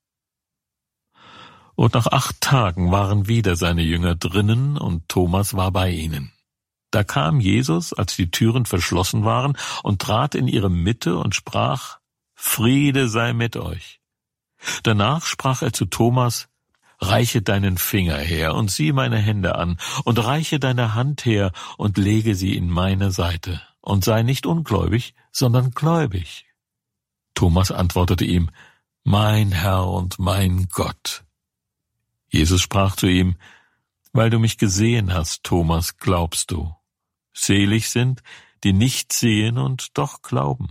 Speaker 1: Und nach acht Tagen waren wieder seine Jünger drinnen, und Thomas war bei ihnen. Da kam Jesus, als die Türen verschlossen waren, und trat in ihre Mitte und sprach: Friede sei mit euch. Danach sprach er zu Thomas: Reiche deinen Finger her und sieh meine Hände an, und reiche deine Hand her und lege sie in meine Seite, und sei nicht ungläubig, sondern gläubig. Thomas antwortete ihm: Mein Herr und mein Gott. Jesus sprach zu ihm: Weil du mich gesehen hast, Thomas, glaubst du. Selig sind, die nicht sehen und doch glauben.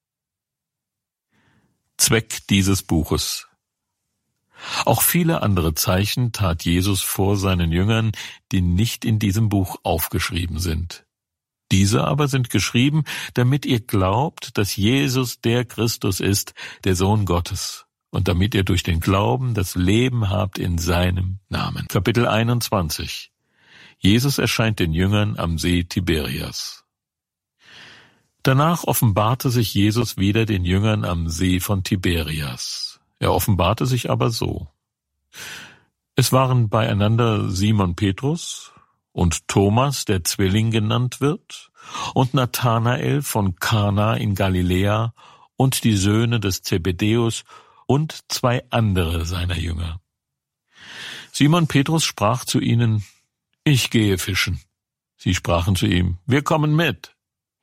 Speaker 1: Zweck dieses Buches. Auch viele andere Zeichen tat Jesus vor seinen Jüngern, die nicht in diesem Buch aufgeschrieben sind. Diese aber sind geschrieben, damit ihr glaubt, dass Jesus der Christus ist, der Sohn Gottes, und damit ihr durch den Glauben das Leben habt in seinem Namen. Kapitel einundzwanzig. Jesus erscheint den Jüngern am See Tiberias. Danach offenbarte sich Jesus wieder den Jüngern am See von Tiberias. Er offenbarte sich aber so: Es waren beieinander Simon Petrus und Thomas, der Zwilling genannt wird, und Nathanael von Kana in Galiläa und die Söhne des Zebedäus und zwei andere seiner Jünger. Simon Petrus sprach zu ihnen: Ich gehe fischen. Sie sprachen zu ihm: Wir kommen mit.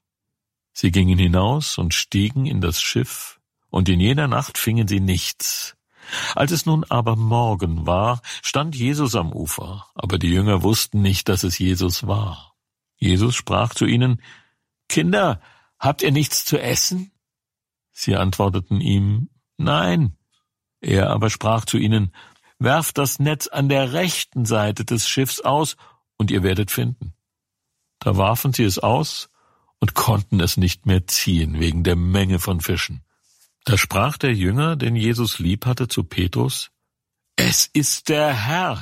Speaker 1: Sie gingen hinaus und stiegen in das Schiff, und in jener Nacht fingen sie nichts. Als es nun aber Morgen war, stand Jesus am Ufer, aber die Jünger wussten nicht, dass es Jesus war. Jesus sprach zu ihnen: Kinder, habt ihr nichts zu essen? Sie antworteten ihm: Nein. Er aber sprach zu ihnen: Werft das Netz an der rechten Seite des Schiffs aus, und ihr werdet finden. Da warfen sie es aus und konnten es nicht mehr ziehen wegen der Menge von Fischen. Da sprach der Jünger, den Jesus lieb hatte, zu Petrus: Es ist der Herr.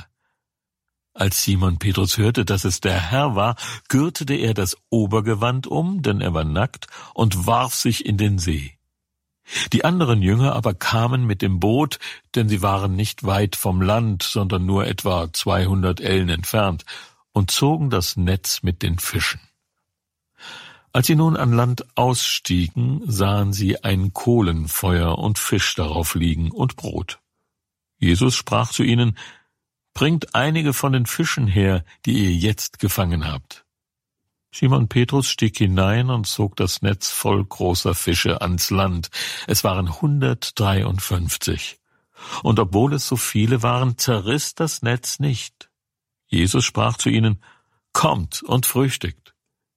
Speaker 1: Als Simon Petrus hörte, dass es der Herr war, gürtete er das Obergewand um, denn er war nackt, und warf sich in den See. Die anderen Jünger aber kamen mit dem Boot, denn sie waren nicht weit vom Land, sondern nur etwa zweihundert Ellen entfernt, und zogen das Netz mit den Fischen. Als sie nun an Land ausstiegen, sahen sie ein Kohlenfeuer und Fisch darauf liegen und Brot. Jesus sprach zu ihnen: Bringt einige von den Fischen her, die ihr jetzt gefangen habt. Simon Petrus stieg hinein und zog das Netz voll großer Fische ans Land. Es waren hundertdreiundfünfzig. Und obwohl es so viele waren, zerriss das Netz nicht. Jesus sprach zu ihnen: Kommt und frühstückt.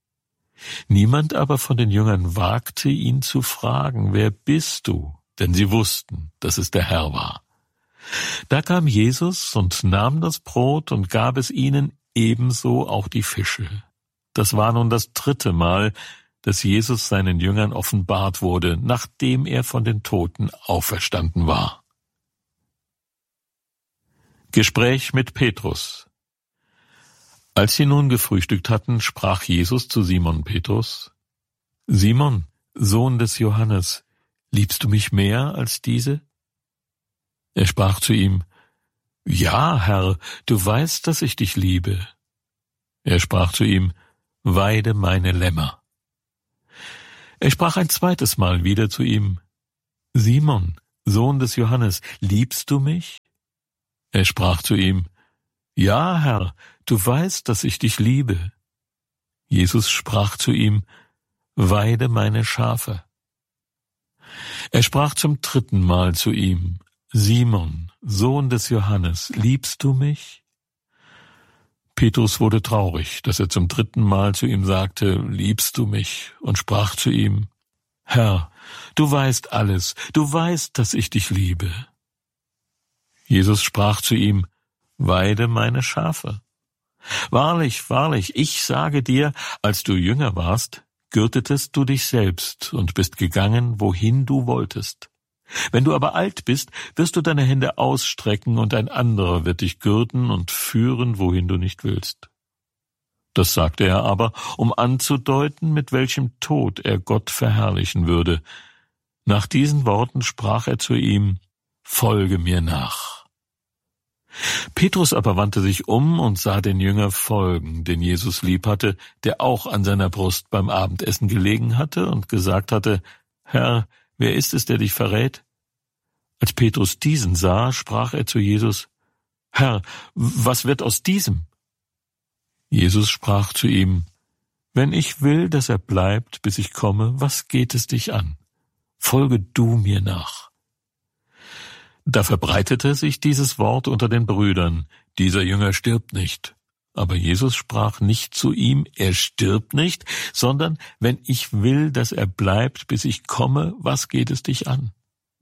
Speaker 1: Niemand aber von den Jüngern wagte, ihn zu fragen: Wer bist du? Denn sie wussten, dass es der Herr war. Da kam Jesus und nahm das Brot und gab es ihnen, ebenso auch die Fische. Das war nun das dritte Mal, dass Jesus seinen Jüngern offenbart wurde, nachdem er von den Toten auferstanden war. Gespräch mit Petrus. Als sie nun gefrühstückt hatten, sprach Jesus zu Simon Petrus: Simon, Sohn des Johannes, liebst du mich mehr als diese? Er sprach zu ihm: »Ja, Herr, du weißt, dass ich dich liebe.« Er sprach zu ihm, »Weide meine Lämmer.« Er sprach ein zweites Mal wieder zu ihm, »Simon, Sohn des Johannes, liebst du mich?« Er sprach zu ihm, »Ja, Herr, du weißt, dass ich dich liebe.« Jesus sprach zu ihm, »Weide meine Schafe.« Er sprach zum dritten Mal zu ihm, »Simon, Sohn des Johannes, liebst du mich?« Petrus wurde traurig, dass er zum dritten Mal zu ihm sagte, »Liebst du mich?« und sprach zu ihm, »Herr, du weißt alles, du weißt, dass ich dich liebe.« Jesus sprach zu ihm, »Weide meine Schafe. Wahrlich, wahrlich, ich sage dir, als du jünger warst, gürtetest du dich selbst und bist gegangen, wohin du wolltest. Wenn du aber alt bist, wirst du deine Hände ausstrecken und ein anderer wird dich gürten und führen, wohin du nicht willst.« Das sagte er aber, um anzudeuten, mit welchem Tod er Gott verherrlichen würde. Nach diesen Worten sprach er zu ihm, »Folge mir nach.« Petrus aber wandte sich um und sah den Jünger folgen, den Jesus lieb hatte, der auch an seiner Brust beim Abendessen gelegen hatte und gesagt hatte, »Herr, wer ist es, der dich verrät?« Als Petrus diesen sah, sprach er zu Jesus, »Herr, was wird aus diesem?« Jesus sprach zu ihm, »Wenn ich will, dass er bleibt, bis ich komme, was geht es dich an? Folge du mir nach.« Da verbreitete sich dieses Wort unter den Brüdern, dieser Jünger stirbt nicht. Aber Jesus sprach nicht zu ihm, er stirbt nicht, sondern, wenn ich will, dass er bleibt, bis ich komme, was geht es dich an?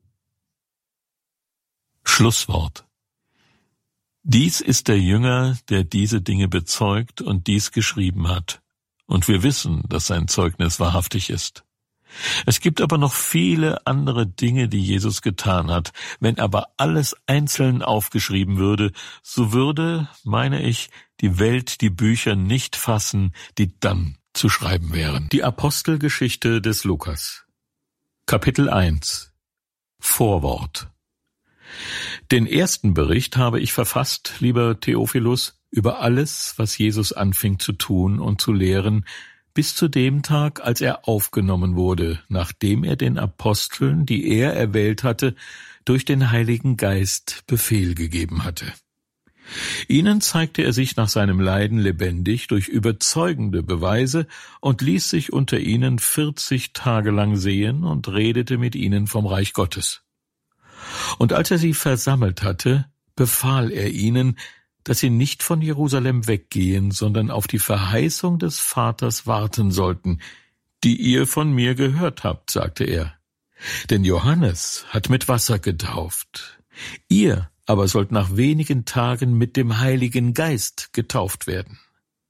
Speaker 1: Schlusswort. Dies ist der Jünger, der diese Dinge bezeugt und dies geschrieben hat. Und wir wissen, dass sein Zeugnis wahrhaftig ist. Es gibt aber noch viele andere Dinge, die Jesus getan hat. Wenn aber alles einzeln aufgeschrieben würde, so würde, meine ich, die Welt die Bücher nicht fassen, die dann zu schreiben wären. Die Apostelgeschichte des Lukas. Kapitel eins. Vorwort. Den ersten Bericht habe ich verfasst, lieber Theophilus, über alles, was Jesus anfing zu tun und zu lehren, bis zu dem Tag, als er aufgenommen wurde, nachdem er den Aposteln, die er erwählt hatte, durch den Heiligen Geist Befehl gegeben hatte. Ihnen zeigte er sich nach seinem Leiden lebendig durch überzeugende Beweise und ließ sich unter ihnen vierzig Tage lang sehen und redete mit ihnen vom Reich Gottes. Und als er sie versammelt hatte, befahl er ihnen, dass sie nicht von Jerusalem weggehen, sondern auf die Verheißung des Vaters warten sollten, die ihr von mir gehört habt, sagte er. Denn Johannes hat mit Wasser getauft. Ihr aber sollt nach wenigen Tagen mit dem Heiligen Geist getauft werden.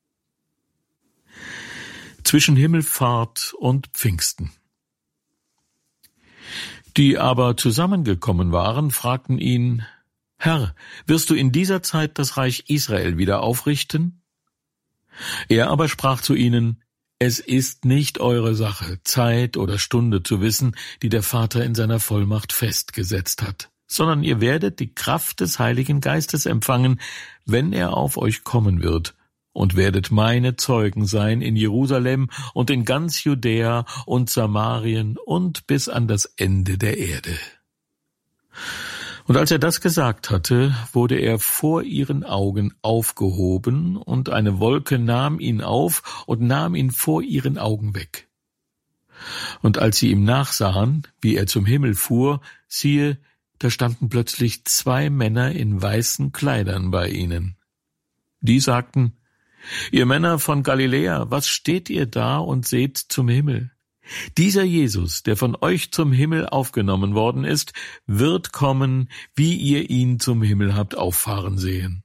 Speaker 1: Zwischen Himmelfahrt und Pfingsten. Die aber zusammengekommen waren, fragten ihn, »Herr, wirst du in dieser Zeit das Reich Israel wieder aufrichten?« Er aber sprach zu ihnen, »Es ist nicht eure Sache, Zeit oder Stunde zu wissen, die der Vater in seiner Vollmacht festgesetzt hat, sondern ihr werdet die Kraft des Heiligen Geistes empfangen, wenn er auf euch kommen wird, und werdet meine Zeugen sein in Jerusalem und in ganz Judäa und Samarien und bis an das Ende der Erde.« Und als er das gesagt hatte, wurde er vor ihren Augen aufgehoben, und eine Wolke nahm ihn auf und nahm ihn vor ihren Augen weg. Und als sie ihm nachsahen, wie er zum Himmel fuhr, siehe, da standen plötzlich zwei Männer in weißen Kleidern bei ihnen. Die sagten, »Ihr Männer von Galiläa, was steht ihr da und seht zum Himmel? Dieser Jesus, der von euch zum Himmel aufgenommen worden ist, wird kommen, wie ihr ihn zum Himmel habt auffahren sehen.«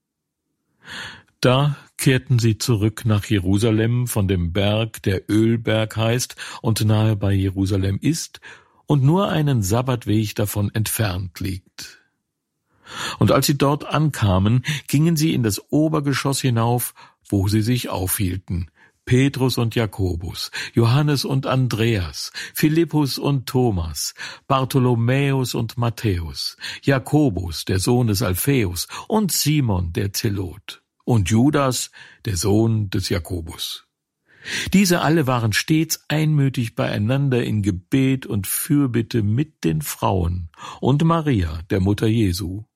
Speaker 1: Da kehrten sie zurück nach Jerusalem von dem Berg, der Ölberg heißt und nahe bei Jerusalem ist und nur einen Sabbatweg davon entfernt liegt. Und als sie dort ankamen, gingen sie in das Obergeschoss hinauf, wo sie sich aufhielten. Petrus und Jakobus, Johannes und Andreas, Philippus und Thomas, Bartholomäus und Matthäus, Jakobus, der Sohn des Alpheus, und Simon, der Zelot, und Judas, der Sohn des Jakobus. Diese alle waren stets einmütig beieinander in Gebet und Fürbitte mit den Frauen und Maria, der Mutter Jesu,